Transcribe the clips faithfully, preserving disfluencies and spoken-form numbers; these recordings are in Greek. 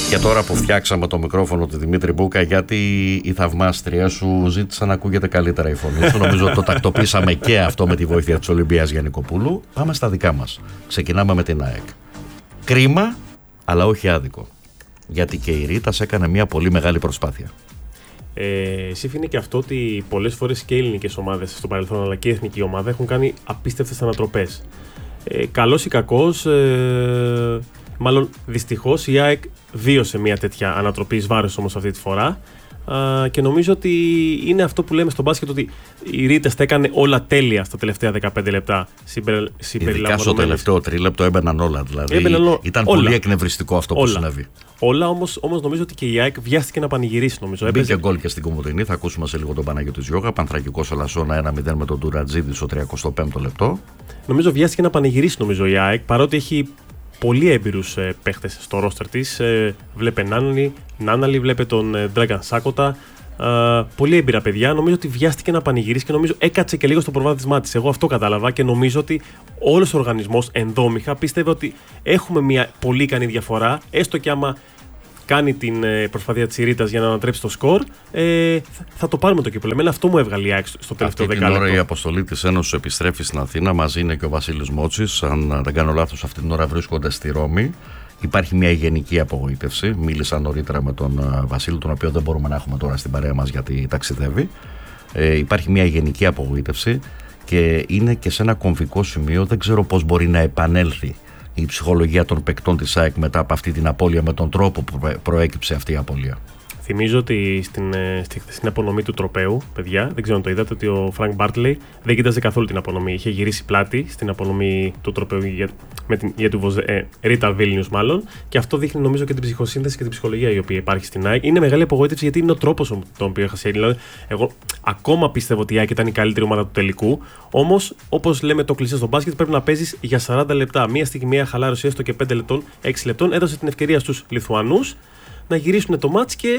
Και τώρα που φτιάξαμε το μικρόφωνο του Δημήτρη Μπούκα, γιατί οι θαυμάστρια σου ζήτησαν να ακούγεται καλύτερα η φωνή σου. Νομίζω ότι το τακτοποίησαμε και αυτό με τη βοήθεια της Ολυμπίας Γιαννικοπούλου. Πάμε στα δικά μας. Ξεκινάμε με την ΑΕΚ. Κρίμα, αλλά όχι άδικο. Γιατί και η Ρίτας έκανε μια πολύ μεγάλη προσπάθεια. Ε, Σύμφωνη και αυτό ότι πολλές φορές και οι ελληνικές ομάδες στο παρελθόν, αλλά και η εθνική ομάδα έχουν κάνει απίστευτες ανατροπές. Ε, καλός ή κακός, ε, μάλλον δυστυχώς η ΑΕΚ βίωσε μια τέτοια ανατροπή εις βάρος όμως αυτή τη φορά. Uh, και νομίζω ότι είναι αυτό που λέμε στο μπάσκετ, ότι η Ρίτας τα έκανε όλα τέλεια στα τελευταία δεκαπέντε λεπτά. Συμπερι... Ειδικά στο τελευταίο τρίλεπτο έμπαιναν όλα. Δηλαδή έμπαιναν ήταν όλα. Πολύ εκνευριστικό αυτό που όλα. συνέβη. Όλα όμως, όμως νομίζω ότι και η ΑΕΚ βιάστηκε να πανηγυρίσει. Νομίζω. Μπήκε γκολ και στην Κομωτινή. Θα ακούσουμε σε λίγο τον Παναγιώτη Γιώγα. Πανθρακικός Ολασσόνα ένα μηδέν με τον Τουρατζίδη στο τριακοστό πέμπτο λεπτό. Νομίζω βιάστηκε να πανηγυρίσει νομίζω η ΑΕΚ, παρότι έχει πολύ έμπειρους ε, παίχτες στο ρόστερ της. Ε, βλέπε Νάναλι, Νάναλι, βλέπε τον ε, Dragan Σάκοτα. Ε, πολύ έμπειρα παιδιά. Νομίζω ότι βιάστηκε να πανηγυρίσει και νομίζω έκατσε και λίγο στο προβάδισμά της. Εγώ αυτό κατάλαβα και νομίζω ότι όλος ο οργανισμός ενδόμηχα πίστευε ότι έχουμε μια πολύ ικανή διαφορά, έστω και άμα κάνει την προσπάθεια της Ρίτας για να ανατρέψει το σκορ, ε, θα το πάρουμε το κύπελλο. Εμένα αυτό μου έβγαλε η ΑΕΚ στο τελευταίο δεκάλεπτο. Αυτή την ώρα η αποστολή της Ένωσης επιστρέφει στην Αθήνα. Μαζί είναι και ο Βασίλης Μότσης. Αν δεν κάνω λάθος, αυτή την ώρα βρίσκονται στη Ρώμη. Υπάρχει μια γενική απογοήτευση. Μίλησα νωρίτερα με τον Βασίλη, τον οποίο δεν μπορούμε να έχουμε τώρα στην παρέα μας γιατί ταξιδεύει. Ε, υπάρχει μια γενική απογοήτευση και είναι και σε ένα κομβικό σημείο. Δεν ξέρω πώς μπορεί να επανέλθει η ψυχολογία των παικτών της ΑΕΚ μετά από αυτή την απώλεια, με τον τρόπο που προέκυψε αυτή η απώλεια. Θυμίζω ότι στην, στην απονομή του τροπαίου, παιδιά, δεν ξέρω αν το είδατε, ότι ο Φρανκ Μπάρτλεϊ δεν κοίταζε καθόλου την απονομή. Είχε γυρίσει πλάτη στην απονομή του τροπαίου για, με την, για του ε, Ρίτα Βίλνιους, μάλλον. Και αυτό δείχνει νομίζω και την ψυχοσύνθεση και την ψυχολογία η οποία υπάρχει στην ΑΕΚ. Είναι μεγάλη απογοήτευση γιατί είναι ο τρόπος τον οποίο έχασε. Δηλαδή, εγώ ακόμα πίστευω ότι η ΑΕΚ ήταν η καλύτερη ομάδα του τελικού. Όμως, όπως λέμε το κλισέ στο μπάσκετ, πρέπει να παίζεις για σαράντα λεπτά. Μία στιγμή, μία χαλάρωση έστω και πέντε λεπτών, έξι λεπτών, έδωσε την ευκαιρία στους Λιθουανούς να γυρίσουν το μάτς και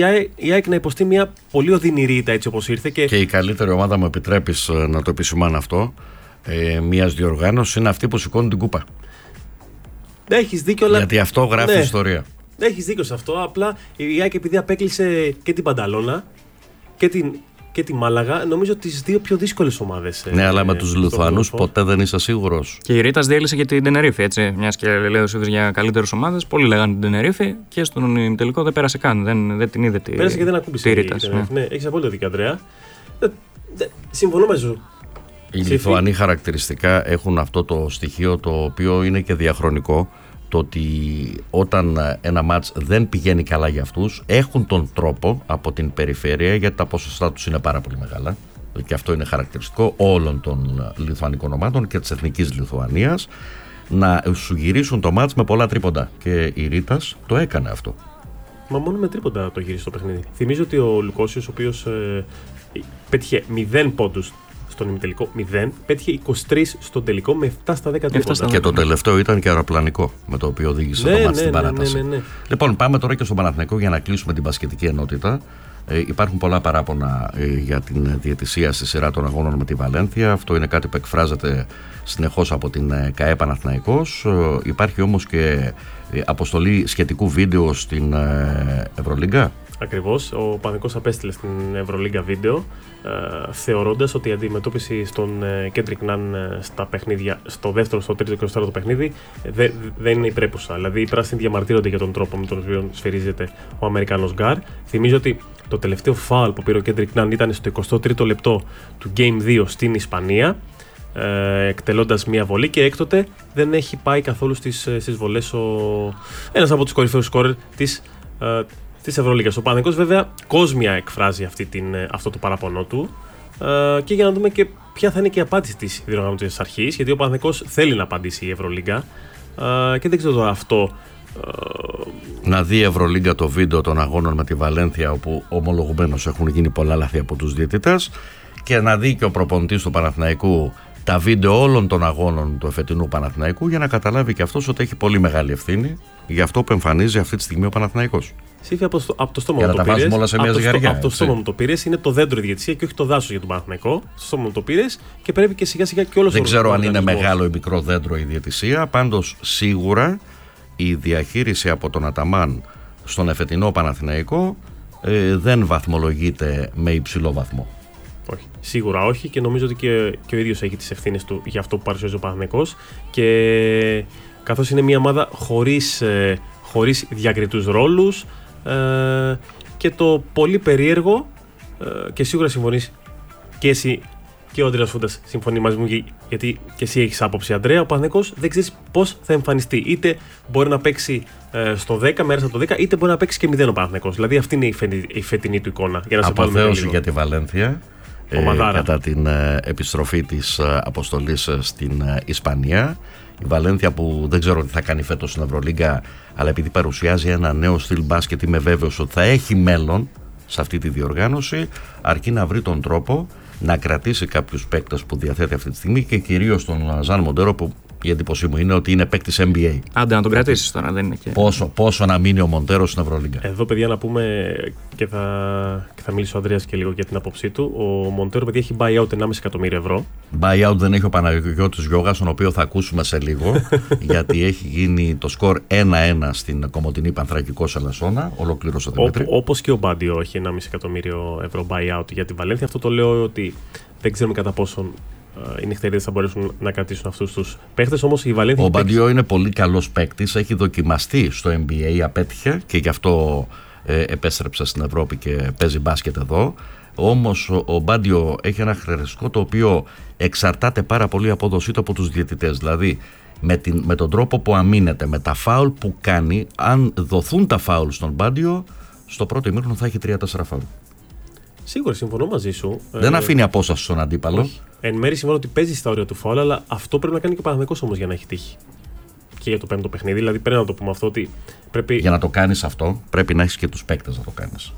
η ΑΕΚ να υποστεί μια πολύ οδυνηρή ήττα έτσι όπως ήρθε. Και... και η καλύτερη ομάδα, μου επιτρέπεις να το επισημάνω αυτό, ε, μιας διοργάνωσης είναι αυτή που σηκώνει την κούπα. Έχεις δίκιο, αλλά... γιατί αυτό γράφει ναι, ιστορία. Έχεις δίκιο σε αυτό. Απλά η ΑΕΚ, επειδή απέκλεισε και την Πανταλώνα και την, και τη Μάλαγα, νομίζω τις δύο πιο δύσκολες ομάδες. Ναι, ε, αλλά με τους Λιθουανούς ποτέ δεν είσαι σίγουρος. Και η Ρίτας διέλυσε και την Τενερίφη, έτσι. Μιας και λέω για καλύτερες ομάδες. Πολλοί λέγανε την Τενερίφη και στον τελικό δεν πέρασε καν. Δεν, δεν την είδε τη Πέρασε και δεν ακούμπησε τη Ρίτας. Ναι, ναι, έχεις απόλυτο δίκιο, Ανδρέα. Ε, συμφωνώ μαζί σου. Οι Λιθουανοί χαρακτηριστικά έχουν αυτό το στοιχείο, το οποίο είναι και διαχρονικό. Το ότι όταν ένα μάτς δεν πηγαίνει καλά για αυτούς, έχουν τον τρόπο από την περιφέρεια, γιατί τα ποσοστά τους είναι πάρα πολύ μεγάλα και αυτό είναι χαρακτηριστικό όλων των λιθουανικών ομάδων και της εθνικής Λιθουανίας, να σου γυρίσουν το μάτς με πολλά τρίποντα, και η Ρίτας το έκανε αυτό. Μα μόνο με τρίποντα το γύρισε το παιχνίδι. Θυμίζω ότι ο Λουκόσιος, ο οποίος ε, πέτυχε μηδέν πόντους στον ημιτελικό, μηδέν, πέτυχε είκοσι τρία στον τελικό με επτά στα δέκα τρίποντα. Και το τελευταίο ήταν και αεροπλανικό, με το οποίο οδήγησε ναι, το μάτς ναι, στην ναι, παράταση. Ναι, ναι, ναι. Λοιπόν, πάμε τώρα και στον Παναθηναϊκό για να κλείσουμε την μπασκετική ενότητα. Ε, υπάρχουν πολλά παράπονα ε, για την διαιτησία στη σειρά των αγώνων με τη Βαλένθια. Αυτό είναι κάτι που εκφράζεται συνεχώς από την ε, ΚΑΕ Παναθηναϊκός. Ε, υπάρχει όμως και ε, αποστολή σχετικού βίντεο στην ε, Ευρωλίγκα. Ακριβώς, ο Παναθηναϊκός απέστειλε στην Ευρωλίγκα βίντεο, ε, θεωρώντας ότι η αντιμετώπιση στον ε, Κέντρικ Ναν ε, στα παιχνίδια, στο δεύτερο, στο τρίτο και στο τέταρτο παιχνίδι, ε, δε, δεν είναι υπρέπουσα. Δηλαδή οι πράσινοι διαμαρτύρονται για τον τρόπο με τον οποίο σφυρίζεται ο Αμερικάνος γκάρ. Θυμίζω ότι το τελευταίο φάουλ που πήρε ο Κέντρικ Ναν ήταν στο εικοστό τρίτο λεπτό του Game δύο στην Ισπανία, ε, εκτελώντας μια βολή, και έκτοτε δεν έχει πάει καθόλου στις, στις βολές ο, ένας από τους κορυφαίους σκόρερ της ε, της Ευρωλίγκας. Ο Παναθηναϊκός βέβαια κόσμια εκφράζει αυτή την, αυτό το παραπονό του, ε, και για να δούμε και ποια θα είναι και η απάντηση της διοργανωτικής αρχής, γιατί ο Παναθηναϊκός θέλει να απαντήσει η Ευρωλίγκα, ε, και δεν ξέρω τώρα αυτό. Ε... Να δει η Ευρωλίγκα το βίντεο των αγώνων με τη Βαλένθια, όπου ομολογουμένως έχουν γίνει πολλά λάθη από τους διαιτητές, και να δει και ο προπονητής του Παναθηναϊκού τα βίντεο όλων των αγώνων του εφετινού Παναθηναϊκού, για να καταλάβει και αυτός ότι έχει πολύ μεγάλη ευθύνη για αυτό που εμφανίζει αυτή τη στιγμή ο Παναθηναϊκός. Σύφη, από, από το στόμα για μου να το τα πήρες. όλα σε μια από, ζυγαριά, από το στόμα μου το πήρες. Είναι το δέντρο η διαιτησία και όχι το δάσος για τον Παναθηναϊκό. Στο στόμα μου το πήρες και πρέπει και σιγά σιγά και όλος ο Δεν ξέρω αν είναι μεγάλο ή μικρό δέντρο η διαιτησία. Πάντως σίγουρα η διαχείριση από τον Αταμάν στον εφετινό Παναθηναϊκό ε, δεν βαθμολογείται με υψηλό βαθμό. Όχι, σίγουρα όχι, και νομίζω ότι και, και ο ίδιος έχει τις ευθύνες του για αυτό που παρουσιάζει ο Παναθηναϊκός, και καθώς είναι μια ομάδα χωρίς, ε, χωρίς διακριτούς ρόλους ε, και το πολύ περίεργο, ε, και σίγουρα συμφωνείς και εσύ και ο Ανδρέας Φούντας συμφωνεί μαζί μου, γιατί και εσύ έχεις άποψη, Ανδρέα, ο Παναθηναϊκός δεν ξέρεις πώς θα εμφανιστεί. Είτε μπορεί να παίξει ε, στο δέκα, μέρες από το δέκα, είτε μπορεί να παίξει και μηδέν ο Παναθηναϊκός. Δηλαδή αυτή είναι η, φε, η φετινή του εικόνα. Για να σε αποθέωση για τη Βαλένθια ε, κατά την ε, επιστροφή της ε, αποστολής ε, στην ε, Ισπανία. Η Βαλένθια που δεν ξέρω τι θα κάνει φέτος στην Ευρωλίγκα, αλλά επειδή παρουσιάζει ένα νέο στυλ μπάσκετ, είμαι βέβαιος ότι θα έχει μέλλον σε αυτή τη διοργάνωση, αρκεί να βρει τον τρόπο να κρατήσει κάποιους παίκτες που διαθέτει αυτή τη στιγμή, και κυρίως τον Ζαν Μοντέρο, που η εντύπωσή μου είναι ότι είναι παίκτης N B A. Άντε να τον κρατήσεις τώρα, δεν είναι και... Πόσο, πόσο να μείνει ο Μοντέρο στην Ευρωλίγκα. Εδώ, παιδιά, να πούμε, και θα, και θα μιλήσει ο Ανδρέας και λίγο για την άποψή του. Ο Μοντέρο, παιδιά, έχει buyout ενάμιση εκατομμύρια ευρώ. Buyout δεν έχει ο Παναγιώτης Γιώγας, τον οποίο θα ακούσουμε σε λίγο, γιατί έχει γίνει το σκορ ένα ένα στην Κομοτηνή Πανθρακικός Ελασσόνα. Ολοκλήρωσε, Δημήτρη. Όπως και ο Μπάντιο έχει ενάμιση εκατομμύριο ευρώ buyout για τη Βαλένθια. Αυτό το λέω ότι δεν ξέρουμε κατά πόσον οι νυχτερίδες θα μπορέσουν να κρατήσουν αυτούς τους παίχτες. Όμως η Βαλένθια. Ο Μπάντιο παίξει... είναι πολύ καλός παίκτης, έχει δοκιμαστεί στο N B A, απέτυχε και γι' αυτό ε, επέστρεψε στην Ευρώπη και παίζει μπάσκετ εδώ. Όμως ο, ο Μπάντιο έχει ένα χαρακτηριστικό το οποίο εξαρτάται πάρα πολύ η απόδοσή του από τους διαιτητές. Δηλαδή με, την, με τον τρόπο που αμήνεται, με τα φάουλ που κάνει, αν δοθούν τα φάουλ στον Μπάντιο, στο πρώτο ημίχρονο θα έχει τρία τέσσερα φάουλ. Σίγουρα συμφωνώ μαζί σου. Δεν ε, αφήνει απόσταση στον αντίπαλο. Όχι. Εν μέρει συμφωνώ ότι παίζει στα όρια του φάουλ, αλλά αυτό πρέπει να κάνει και ο Παναθηναϊκός όμως για να έχει τύχει. Και για το πέμπτο παιχνίδι. Δηλαδή πρέπει να το πούμε αυτό ότι πρέπει. Για να το κάνεις αυτό, πρέπει να έχεις και τους παίκτες να το κάνεις.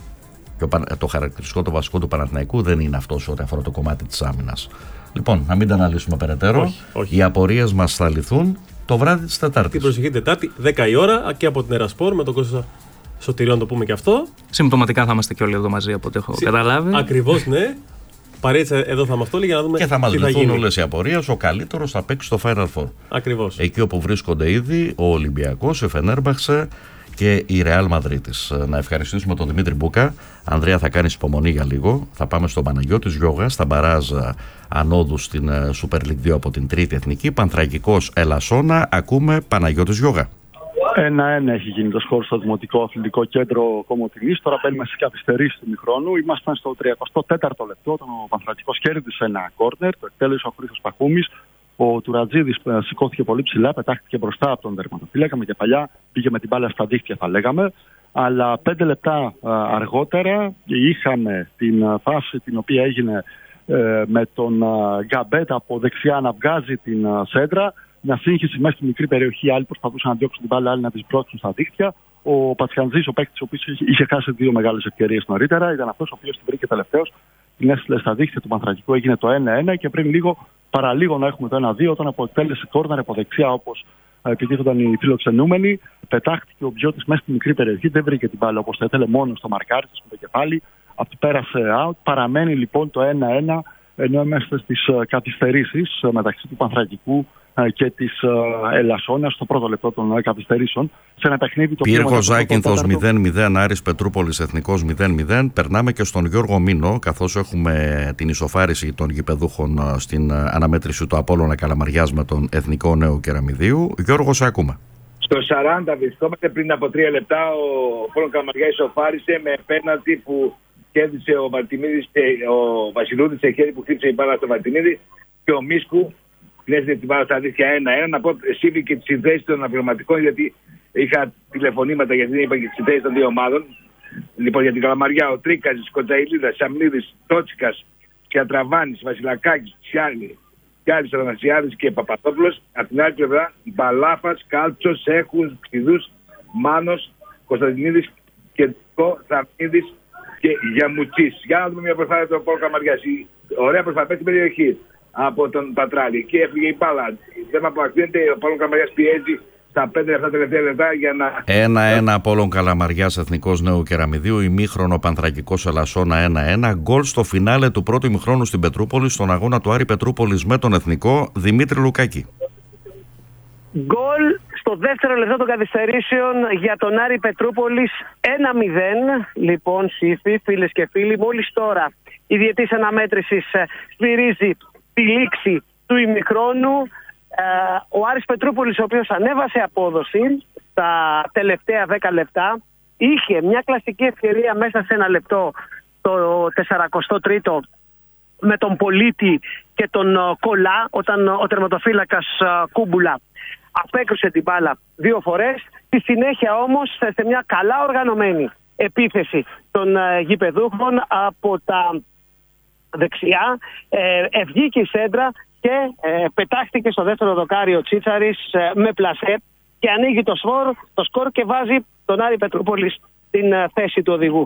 Και το χαρακτηριστικό, το βασικό του Παναθηναϊκού δεν είναι αυτό ό,τι αφορά το κομμάτι της άμυνας. Λοιπόν, να μην τα αναλύσουμε περαιτέρω. Όχι, όχι. Οι απορίες μας θα λυθούν το βράδυ της Τετάρτης. Την προσεχή Τετάρτη, δέκα η ώρα, και από την Ερασπόρ με τον Κώστα Σωτηριό, να το πούμε και αυτό. Συμπτωματικά θα είμαστε και όλοι εδώ μαζί, από ό,τι έχω Συ... καταλάβει. Ακριβώς, ναι. Παρέτσα εδώ θα είμαστε όλοι για να δούμε. Και θα μας λυθούν όλες οι απορίες. Ο καλύτερος θα παίξει στο Final Four. Ακριβώς. Εκεί όπου βρίσκονται ήδη ο Ολυμπιακός, η Φενέρμπαχτσε και η Ρεάλ Μαδρίτης. Να ευχαριστήσουμε τον Δημήτρη Μπούκα. Ανδρέα, θα κάνεις υπομονή για λίγο. Θα πάμε στον Παναγιώτης Γιώγα, στα μπαράζ ανόδου στην Super League δύο από την Τρίτη Εθνική. Πανθρακικός Ελασσόνα. Ακούμε Παναγιώτης Γιώγα. Ένα-ένα έχει γίνει το σκορ στο Δημοτικό Αθλητικό Κέντρο Κομοτηνής. Τώρα μπαίνουμε στις καθυστερήσεις του ημιχρόνου. Ήμασταν στο τριακοστό τέταρτο λεπτό. Τον Πανθρακικός κέρδισε ένα κόρνερ. Το εκτέλεσε ο Χρήστος Παχούμης. Ο Τουρατζίδης σηκώθηκε πολύ ψηλά, πετάχτηκε μπροστά από τον τερματοφύλακα με κεφαλιά. Πήγε με την μπάλα στα δίχτυα, θα λέγαμε. Αλλά πέντε λεπτά αργότερα είχαμε την φάση την οποία έγινε με τον Γκαμπέτ από δεξιά να βγάζει την σέντρα. Μια σύγχυση μέσα στη μικρή περιοχή. Άλλοι προσπαθούσαν να διώξουν την μπάλα, άλλοι να τη σπρώξουν στα δίχτυα. Ο Πατσιαντζής, ο παίκτης, ο οποίος είχε χάσει δύο μεγάλες ευκαιρίες νωρίτερα, ήταν αυτός ο οποίος την βρήκε τελευταίος. Την έστειλε στα δίχτυα του Πανθρακικού, έγινε το ένα ένα και πριν λίγο, παραλίγο να έχουμε το ένα δύο, όταν αποτέλεσε κόρνερ από δεξιά, όπως επιτίθονταν οι φιλοξενούμενοι. Πετάχτηκε ο Μπιώτης μέσα στη μικρή περιοχή, δεν βρήκε την μπάλα όπως θα ήθελε, μόνο στο μαρκάρι, στο το κεφάλι. Αυτή πέρασε out. Παραμένει λοιπόν το ένα ένα, ενώ είμαστε στις καθυστερήσεις μεταξύ του Πανθρακικού και της Ελασσόνας στο πρώτο λεπτό των καθυστερήσεων. Σε ένα παιχνίδι το Πύργο Ζάκυνθος μηδέν μηδέν, Άρης Πετρούπολης Εθνικός μηδέν μηδέν. Περνάμε και στον Γιώργο Μήνο, καθώς έχουμε την ισοφάριση των γηπεδούχων στην αναμέτρηση του Απόλλωνα Καλαμαριάς με τον Εθνικό Νέο Κεραμιδίου. Γιώργο, σε ακούμε. Στο σαράντα βρισκόμαστε, πριν από τρία λεπτά ο Απόλλωνα Καλαμαριά ισοφάρισε με πέναλτι που κέρδισε ο Μαρτιμίδης, ο Βασιλούδης σε χέρι που χτύπησε η μπάλα στο Μαρτιμίδη, και ο Μίσκου την την μπάλα στα αλήθεια ένα ένα. Να πω σύμβη και τις συνδέσεις των αναπληρωματικών, γιατί είχα τηλεφωνήματα, γιατί δεν είπα και τις συνδέσεις των δύο ομάδων. Λοιπόν, για την Καλαμαριά, ο Τρίκαζης, Κοντζαηλίδας, Σαμνίδης, Τότσικας, Σκιατραβάνης, Βασιλακάκης, Τσιάννη, Κιάλης, Ανασιάδης και Παπαδόπουλος. Από την άλλη πλευρά, Μπαλάφας, Κάλτσος, Έχους, Ξιδούς, Μάνος, Κωνσταντινίδης, Κεντρικό, Θαμνίδης και Γιαμουτσής. Για να δούμε μια προσπάθεια του Απόλλωνα Καλαμαριάς. Ωραία προσπάθεια στην περιοχή από τον Πατράλη. Και έφυγε η μπάλα. Δεν με απομακρύνεται, ο Απόλλων Καλαμαριάς πιέζει στα πέντε αυτά τελευταία λεπτά για να. ένα-ένα Απόλλων Καλαμαριάς Εθνικός Νέου Κεραμιδίου, ημίχρονο Πανθρακικός Ελασσόνα ένα ένα. Γκολ στο φινάλε του πρώτου ημιχρόνου στην Πετρούπολη, στον αγώνα του Άρη Πετρούπολης με τον Εθνικό. Δημήτρη Λουκάκη. Γκολ στο δεύτερο λεπτό των καθυστερήσεων για τον Άρη Πετρούπολης ένα μηδέν. Λοιπόν, σύφοι, φίλες και φίλοι, μόλις τώρα η διετής αναμέτρησης σφυρίζει τη λήξη του ημιχρόνου. Ο Άρης Πετρούπολης, ο οποίος ανέβασε απόδοση τα τελευταία δέκα λεπτά, είχε μια κλασική ευκαιρία μέσα σε ένα λεπτό, το σαράντα τρίτο, με τον Πολίτη και τον Κολά, όταν ο τερματοφύλακας Κούμπουλα απέκρουσε την μπάλα δύο φορές. Στη συνέχεια όμως, σε μια καλά οργανωμένη επίθεση των γηπεδούχων από τα δεξιά, ε, βγήκε η σέντρα και ε, πετάχτηκε στο δεύτερο δοκάρι ο Τσίτσαρης ε, με πλασέ και ανοίγει το σκορ, το σκορ και βάζει τον Άρη Πετρούπολης στην ε, θέση του οδηγού.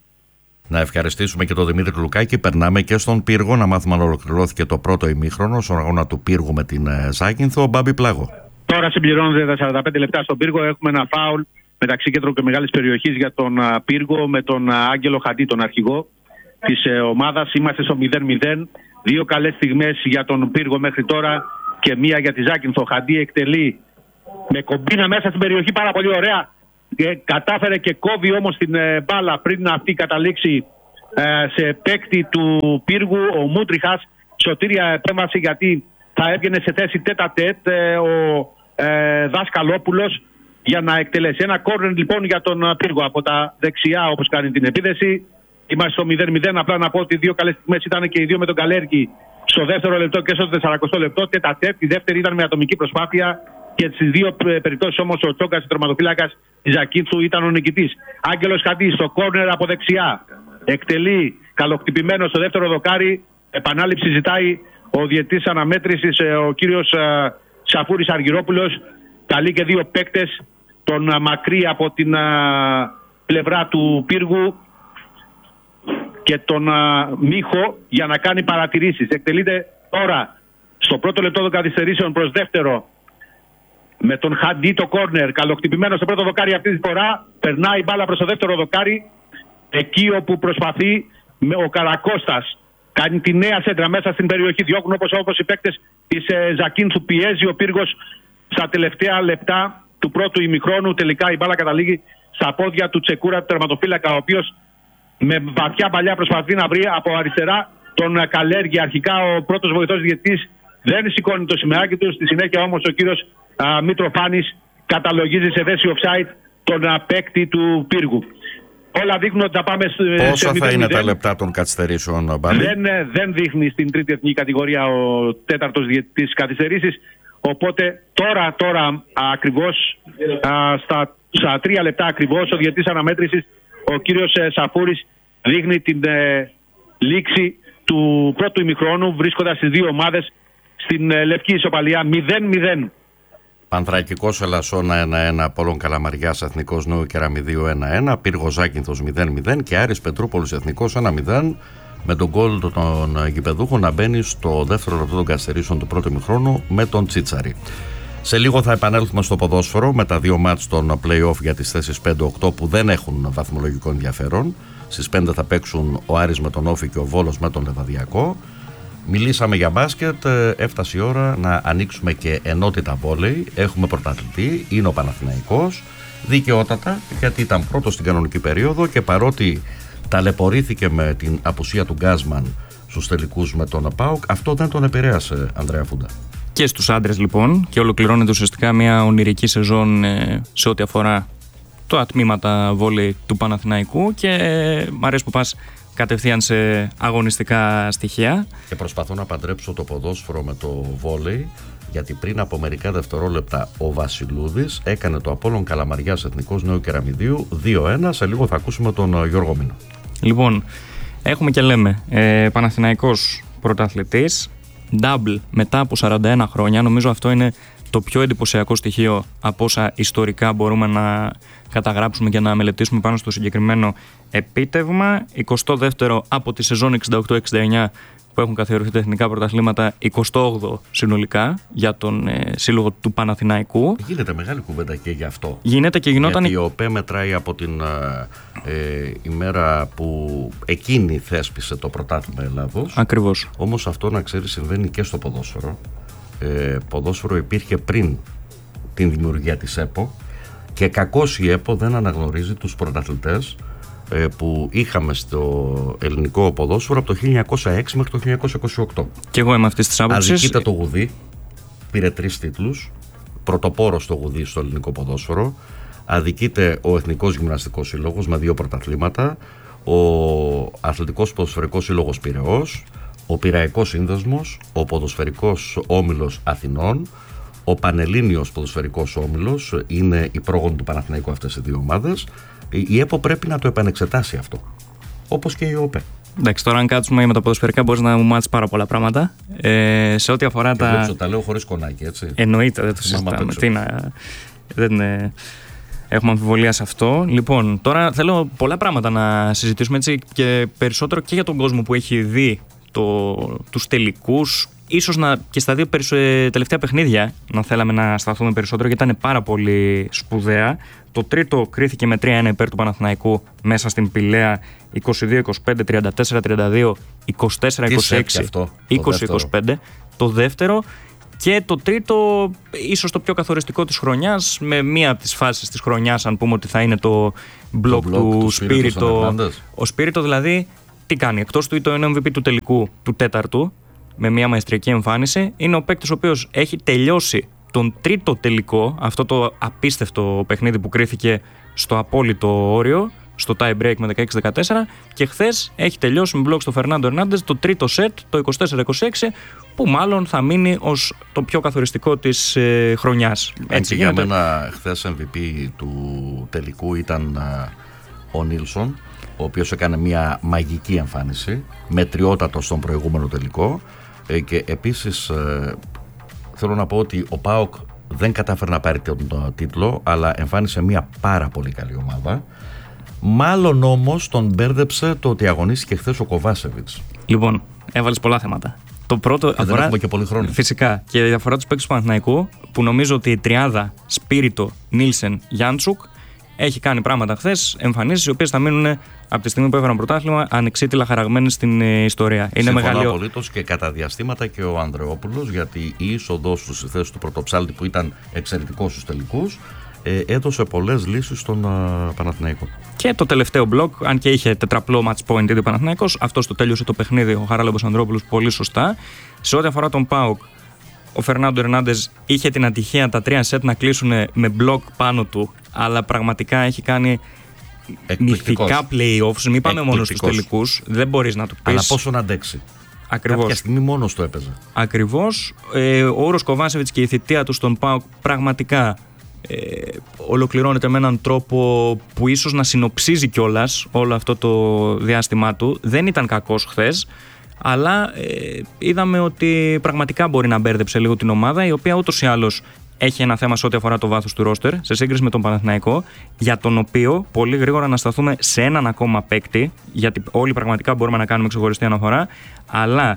Να ευχαριστήσουμε και τον Δημήτρη Λουκάκη. Περνάμε και στον Πύργο να μάθουμε αν ολοκληρώθηκε το πρώτο ημίχρονο στον αγώνα του Πύργου με την ε, Ζάκυνθο. Μπάμπη Πλάγο. Τώρα συμπληρώνονται τα σαράντα πέντε λεπτά στον Πύργο. Έχουμε ένα φάουλ μεταξύ κέντρου και μεγάλης περιοχής για τον uh, Πύργο με τον uh, Άγγελο Χαντί, τον αρχηγό της uh, ομάδας. Είμαστε στο μηδέν μηδέν. Δύο καλές στιγμές για τον Πύργο μέχρι τώρα και μία για τη Ζάκυνθο. Χαντί εκτελεί με κομπίνα μέσα στην περιοχή, πάρα πολύ ωραία. Και κατάφερε και κόβει όμως την uh, μπάλα πριν αυτή καταλήξει uh, σε παίκτη του Πύργου. Ο Μούτριχας, σωτήρια επέμβαση, γιατί θα έβγαινε σε θέση τέτα τέτ uh, ο uh, Δάσκαλόπουλος για να εκτελέσει. Ένα κόρνερ λοιπόν για τον Πύργο από τα δεξιά, όπως κάνει την επίθεση. Είμαστε στο μηδέν μηδέν. Απλά να πω ότι οι δύο καλές στιγμές ήταν και οι δύο με τον Καλέργη στο δεύτερο λεπτό και στο τεσσαρακοστό λεπτό. Τέτα-τέτ. Η δεύτερη ήταν με ατομική προσπάθεια και στις δύο περιπτώσεις όμως ο Τσόκας, ο τερματοφύλακας της Ζακίνθου, ήταν ο νικητής. Άγγελος Χαντί στο κόρνερ από δεξιά. Εκτελεί καλοκτυπημένο στο δεύτερο δοκάρι. Επανάληψη ζητάει ο διαιτής αναμέτρησης, ο κύριος Σαφούρης Αργυρόπουλος. Καλεί και δύο παίκτες, τον Μακρύ από την α, πλευρά του Πύργου και τον α, Μίχο για να κάνει παρατηρήσεις. Εκτελείται τώρα στο πρώτο λεπτό των καθυστερήσεων προς δεύτερο με τον Χαντί το κόρνερ. Καλοκτυπημένο στο πρώτο δοκάρι αυτή τη φορά. Περνάει η μπάλα προς το δεύτερο δοκάρι. Εκεί όπου προσπαθεί με ο Καρακώστας. Κάνει τη νέα σέντρα μέσα στην περιοχή. Διώκουν όπως, όπως οι παίκτες της ε, Ζακίνθου. Πιέζει ο Πύργος στα τελευταία λεπτά του πρώτου ημιχρόνου. Τελικά η μπάλα καταλήγει στα πόδια του Τσεκούρα, του τερματοφύλακα, ο οποίος με βαθιά παλιά προσπαθεί να βρει από αριστερά τον Καλέργη. Αρχικά ο πρώτος βοηθός διαιτητής δεν σηκώνει το σημαίακι του. Στη συνέχεια όμως ο κύριος α, Μητροφάνης καταλογίζει σε θέση offside τον α, παίκτη του Πύργου. Όλα δείχνουν ότι θα πάμε σε μηδέν μηδέν. Πόσα θα είναι τα λεπτά των καθυστερήσεων, Μπάλη? Δεν, δεν δείχνει στην τρίτη εθνική κατηγορία ο τέταρτος διαιτητής καθυστερήσεις. Οπότε τώρα, τώρα ακριβώς, α, στα, στα τρία λεπτά ακριβώς, ο διαιτητής αναμέτρησης, ο κύριος ε, Σαφούρης, δείχνει την ε, λήξη του πρώτου ημιχρόνου, βρίσκοντας τις δύο ομάδες στην ε, λευκή ισοπαλία μηδέν μηδέν. Πανθρακικός Ελασσόνα ένα ένα, Απόλλων Καλαμαριάς Εθνικός Νέου Κεραμιδίου ένα ένα, Πύργος Ζάκυνθος μηδέν μηδέν και Άρης Πετρούπολης Εθνικός ένα μηδέν, με τον γκολ των γηπεδούχων να μπαίνει στο δεύτερο λεπτό των καθυστερήσεων του πρώτου ημιχρόνου με τον Τσίτσαρη. Σε λίγο θα επανέλθουμε στο ποδόσφαιρο με τα δύο μάτς των play-off για τις θέσεις πέντε οκτώ που δεν έχουν βαθμολογικό ενδιαφέρον. Στις πέντε θα παίξουν ο Άρης με τον Όφη και ο Βόλος με τον Λεβαδιακό. Μιλήσαμε για μπάσκετ, έφτασε η ώρα να ανοίξουμε και ενότητα βόλεϊ. Έχουμε πρωταθλητή, είναι ο Παναθηναϊκός, δικαιότατα, γιατί ήταν πρώτος στην κανονική περίοδο και παρότι ταλαιπωρήθηκε με την απουσία του Γκάσμαν στους τελικούς με τον ΠΑΟΚ, αυτό δεν τον επηρέασε, Ανδρέα Φούντα. Και στους άντρες λοιπόν, και ολοκληρώνεται ουσιαστικά μια ονειρική σεζόν ε, σε ό,τι αφορά τα ατμήματα βόλεϊ του Παναθηναϊκού και ε, μ' αρέσει που πας κατευθείαν σε αγωνιστικά στοιχεία. Και προσπαθώ να παντρέψω το ποδόσφαιρο με το βόλεϊ, γιατί πριν από μερικά δευτερόλεπτα ο Βασιλούδης έκανε το Απόλλων Καλαμαριάς Εθνικός Νέου Κεραμιδίου δύο ένα. Σε λίγο θα ακούσουμε τον Γιώργο Μίνο. Λοιπόν, έχουμε και λέμε ε, Παναθηναϊκός πρωταθλητής, double μετά από σαράντα ένα χρόνια. Νομίζω αυτό είναι το πιο εντυπωσιακό στοιχείο από όσα ιστορικά μπορούμε να καταγράψουμε και να μελετήσουμε πάνω στο συγκεκριμένο επίτευγμα. εικοστό δεύτερο από τη σεζόν εξήντα οκτώ εξήντα εννιά που έχουν καθιερωθεί τα εθνικά πρωταθλήματα, εικοστό όγδοο συνολικά για τον ε, σύλλογο του Παναθηναϊκού. Γίνεται μεγάλη κουβέντα και γι' αυτό. Γίνεται και γινόταν. Γιατί ο ΟΠΕ μετράει από την ε, ημέρα που εκείνη θέσπισε το πρωτάθλημα Ελλάδος. Ακριβώς. Όμως αυτό, να ξέρεις, συμβαίνει και στο ποδόσφαιρο. Ε, ποδόσφαιρο υπήρχε πριν την δημιουργία της ΕΠΟ και κακώς η ΕΠΟ δεν αναγνωρίζει τους πρωταθλητές ε, που είχαμε στο ελληνικό ποδόσφαιρο από το χίλια εννιακόσια έξι μέχρι το χίλια εννιακόσια είκοσι οκτώ. Και εγώ είμαι αυτής της άποψης. Αδικείται το γουδί, πήρε τρεις τίτλους, πρωτοπόρος στο γουδί στο ελληνικό ποδόσφαιρο. Αδικείται ο Εθνικός Γυμναστικός Σύλλογος με δύο πρωταθλήματα, ο Αθλητικός Ποδοσφαιρικός Σύλλογος Πειραιώς, ο Πειραϊκός Σύνδεσμος, ο Ποδοσφαιρικός Όμιλος Αθηνών, ο Πανελλήνιος Ποδοσφαιρικός Όμιλος, είναι οι πρόγονοι του Παναθηναϊκού αυτές οι δύο ομάδες. Η ΕΠΟ πρέπει να το επανεξετάσει αυτό, όπως και η ΟΠΕ. Εντάξει, τώρα αν κάτσουμε με τα ποδοσφαιρικά μπορείς να μου μάθεις πάρα πολλά πράγματα. Ε, σε ό,τι αφορά και τα... βλέπεις, τα λέω χωρίς κονάκι, έτσι. Εννοείται, δεν το συζητάμε. Τι να... Δεν ε, έχουμε αμφιβολία σε αυτό. Λοιπόν, τώρα θέλω πολλά πράγματα να συζητήσουμε, έτσι, και περισσότερο και για τον κόσμο που έχει δει το, τους τελικούς. Ίσως να, και στα δύο περισο, τελευταία παιχνίδια να θέλαμε να σταθούμε περισσότερο, γιατί ήταν πάρα πολύ σπουδαία. Το τρίτο κρίθηκε με τρία ένα υπέρ του Παναθηναϊκού μέσα στην Πηλαία, είκοσι δύο είκοσι πέντε, τριάντα τέσσερα τριάντα δύο, είκοσι τέσσερα είκοσι έξι, είκοσι είκοσι πέντε. Το δεύτερο και το τρίτο, ίσως το πιο καθοριστικό της χρονιάς, με μία από τις φάσεις της χρονιάς, αν πούμε ότι θα είναι το μπλοκ του, του Σπύριτο. Ο Σπύριτο δηλαδή τι κάνει? Εκτός του είναι ο εμ βι πι του τελικού του τέταρτου, με μια μαεστριακή εμφάνιση, είναι ο παίκτης ο οποίος έχει τελειώσει τον τρίτο τελικό, αυτό το απίστευτο παιχνίδι που κρίθηκε στο απόλυτο όριο, στο tie break με δεκαέξι δεκατέσσερα, και χθες έχει τελειώσει με μπλοκ στο Φερνάντο Ερνάντες το τρίτο σετ, το είκοσι τέσσερα είκοσι έξι, που μάλλον θα μείνει ως το πιο καθοριστικό της ε, χρονιάς. Έτσι, για μένα χθες εμ βι πι του τελικού ήταν α, ο Νίλσον, ο οποίος έκανε μια μαγική εμφάνιση, μετριότατο στον προηγούμενο τελικό, ε, και επίσης ε, θέλω να πω ότι ο ΠΑΟΚ δεν κατάφερε να πάρει τον, τον τίτλο, αλλά εμφάνισε μια πάρα πολύ καλή ομάδα. Μάλλον όμως τον μπέρδεψε το ότι αγωνίστηκε χθες ο Κοβάσεβιτς. Λοιπόν, έβαλες πολλά θέματα. Το πρώτο και αφορά... δεν έχουμε και πολύ χρόνο. Φυσικά. Και αφορά τους παίκτες του Παναθηναϊκού, που νομίζω ότι η τριάδα Σπύριτο, Νίλσεν, Γιάντσουκ έχει κάνει πράγματα χθες, εμφανίσεις οι οποίες θα μείνουν από τη στιγμή που έφεραν πρωτάθλημα ανεξίτηλα χαραγμένες στην ε, ιστορία. Είναι συμφωνώ μεγάλο... απολύτως, και κατά διαστήματα και ο Ανδρεόπουλος, γιατί η είσοδός του στη θέση του πρωτοψάλτη που ήταν εξαιρετικός στους τελικούς ε, έδωσε πολλές λύσεις στον uh, Παναθηναϊκό. Και το τελευταίο μπλοκ, αν και είχε τετραπλό match point ήδη ο Παναθηναϊκός, αυτός το τέλειωσε το παιχνίδι ο Χαράλαμπος Ανδρεόπουλος πολύ σωστά. Σε ό,τι αφορά τον ΠΑΟΚ, ο Φερνάντο Ερνάντες είχε την ατυχία τα τρία σετ να κλείσουν με μπλοκ πάνω του, αλλά πραγματικά έχει κάνει μυθικά play-offs. Μην πάμε μόνο στους τελικούς, δεν μπορείς να του πεις. Αλλά πόσο να αντέξει. Ακριβώς. Κάποια στιγμή μόνος το έπαιζε. Ακριβώς. Ε, ο Όρος Κοβάσεβιτς και η θητεία του στον ΠΑΟΚ πραγματικά ε, ολοκληρώνεται με έναν τρόπο που ίσως να συνοψίζει κιόλας όλο αυτό το διάστημά του. Δεν ήταν κακός χθες, αλλά ε, είδαμε ότι πραγματικά μπορεί να μπέρδεψε λίγο την ομάδα, η οποία ούτως ή άλλως έχει ένα θέμα σε ό,τι αφορά το βάθος του ρόστερ σε σύγκριση με τον Παναθηναϊκό, για τον οποίο πολύ γρήγορα να σταθούμε σε έναν ακόμα παίκτη, γιατί όλοι πραγματικά μπορούμε να κάνουμε ξεχωριστή αναφορά, αλλά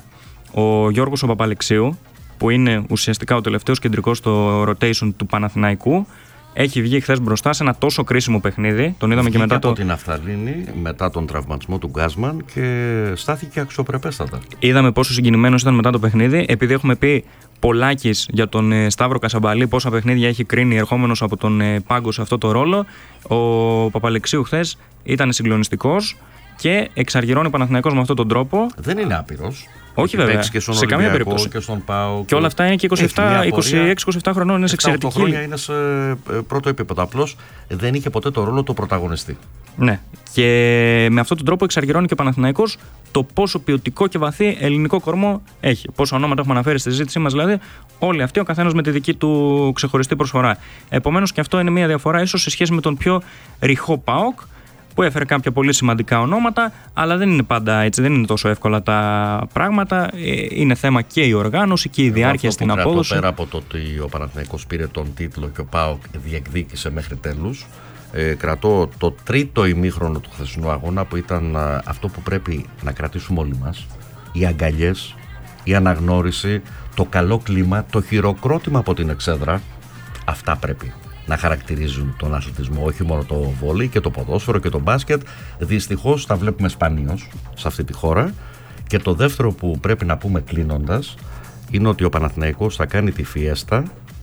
ο Γιώργος ο Παπαλεξίου, που είναι ουσιαστικά ο τελευταίος κεντρικός στο rotation του Παναθηναϊκού, έχει βγει χθες μπροστά σε ένα τόσο κρίσιμο παιχνίδι. Τον είδαμε και μετά από το... την Αφθαλήνη, μετά τον τραυματισμό του Γκάσμαν, και στάθηκε αξιοπρεπέστατα. Είδαμε πόσο συγκινημένος ήταν μετά το παιχνίδι. Επειδή έχουμε πει πολλάκις για τον ε, Σταύρο Κασαμπαλή, πόσα παιχνίδια έχει κρίνει ερχόμενος από τον ε, πάγκο σε αυτό το ρόλο, ο Παπαλεξίου χθες ήταν συγκλονιστικός και εξαργυρώνει ο Παναθηναϊκός με αυτόν τον τρόπο. Δεν είναι άπειρος. Όχι βέβαια, και στον σε καμία περίπτωση. Και στον ΠΑΟΚ. Και όλα αυτά είναι και είκοσι επτά, είκοσι έξι είκοσι επτά χρονών, είναι σε εξαιρετική. επτά χρόνια είναι σε πρώτο επίπεδο. Απλώς δεν είχε ποτέ το ρόλο του πρωταγωνιστή. Ναι. Και με αυτόν τον τρόπο εξαργυρώνει και ο Παναθηναϊκός το πόσο ποιοτικό και βαθύ ελληνικό κορμό έχει. Πόσα ονόματα έχουμε αναφέρει στη συζήτησή μας, δηλαδή, όλοι αυτοί, ο καθένας με τη δική του ξεχωριστή προσφορά. Επομένως, και αυτό είναι μια διαφορά ίσως σε σχέση με τον πιο ρηχό ΠΑΟΚ, που έφερε κάποια πολύ σημαντικά ονόματα, αλλά δεν είναι πάντα έτσι, δεν είναι τόσο εύκολα τα πράγματα. Είναι θέμα και η οργάνωση και η διάρκεια στην απόδοση. Πέρα από το ότι ο Παναθηναϊκός πήρε τον τίτλο και ο ΠΑΟΚ διεκδίκησε μέχρι τέλους, ε, κρατώ το τρίτο ημίχρονο του χθεσινού αγώνα, που ήταν α, αυτό που πρέπει να κρατήσουμε όλοι μας. Οι αγκαλιές, η αναγνώριση, το καλό κλίμα, το χειροκρότημα από την εξέδρα. Αυτά πρέπει να χαρακτηρίζουν τον αθλητισμό, όχι μόνο το βόλεϊ και το ποδόσφαιρο και το μπάσκετ. Δυστυχώς τα βλέπουμε σπανίως σε αυτή τη χώρα. Και το δεύτερο που πρέπει να πούμε κλείνοντας είναι ότι ο Παναθηναϊκός θα κάνει τη φιέστα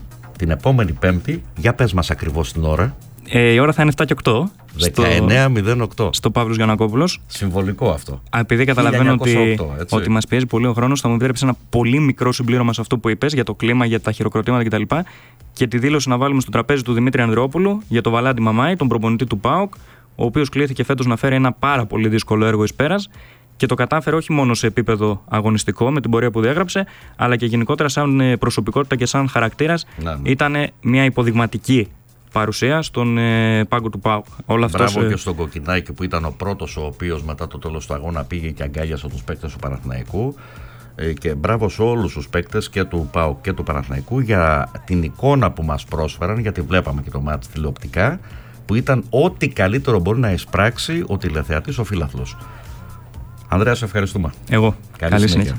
την επόμενη Πέμπτη. Για πες μας ακριβώς την ώρα. Ε, η ώρα θα είναι εφτά και οκτώ. δεκαεννιά μηδέν οκτώ. Στο Παύλος Γιαννακόπουλος. Συμβολικό αυτό. Επειδή καταλαβαίνω ότι, οκτώ, ότι μας πιέζει πολύ ο χρόνος, θα μου επιτρέψει ένα πολύ μικρό συμπλήρωμα σε αυτό που είπες για το κλίμα, για τα χειροκροτήματα κτλ. Και τη δήλωση να βάλουμε στο τραπέζι του Δημήτρη Ανδρεόπουλου για τον Βαλάντι Μαμάη, τον προπονητή του ΠΑΟΚ, ο οποίος κλήθηκε φέτος να φέρει ένα πάρα πολύ δύσκολο έργο εις πέρας και το κατάφερε όχι μόνο σε επίπεδο αγωνιστικό με την πορεία που διέγραψε, αλλά και γενικότερα σαν προσωπικότητα και σαν χαρακτήρας. Ναι, ναι. Ήταν μια υποδειγματική παρουσία στον ε, πάγκο του ΠΑΟΚ. Μπράβο ε... και στον Κοκκινάκη που ήταν ο πρώτος ο οποίος μετά το τέλος του αγώνα πήγε και αγκάλιασε τους παίκτες του Παναθηναϊκού. Ε, και μπράβο σε όλους τους παίκτες και του ΠΑΟΚ και του Παναθηναϊκού για την εικόνα που μας πρόσφεραν, γιατί βλέπαμε και το μάτς τηλεοπτικά, που ήταν ό,τι καλύτερο μπορεί να εισπράξει ο τηλεθεατής, ο φίλαθλος. Ανδρέα, σε ευχαριστούμε. Εγώ. Καλή, Καλή συνέχεια.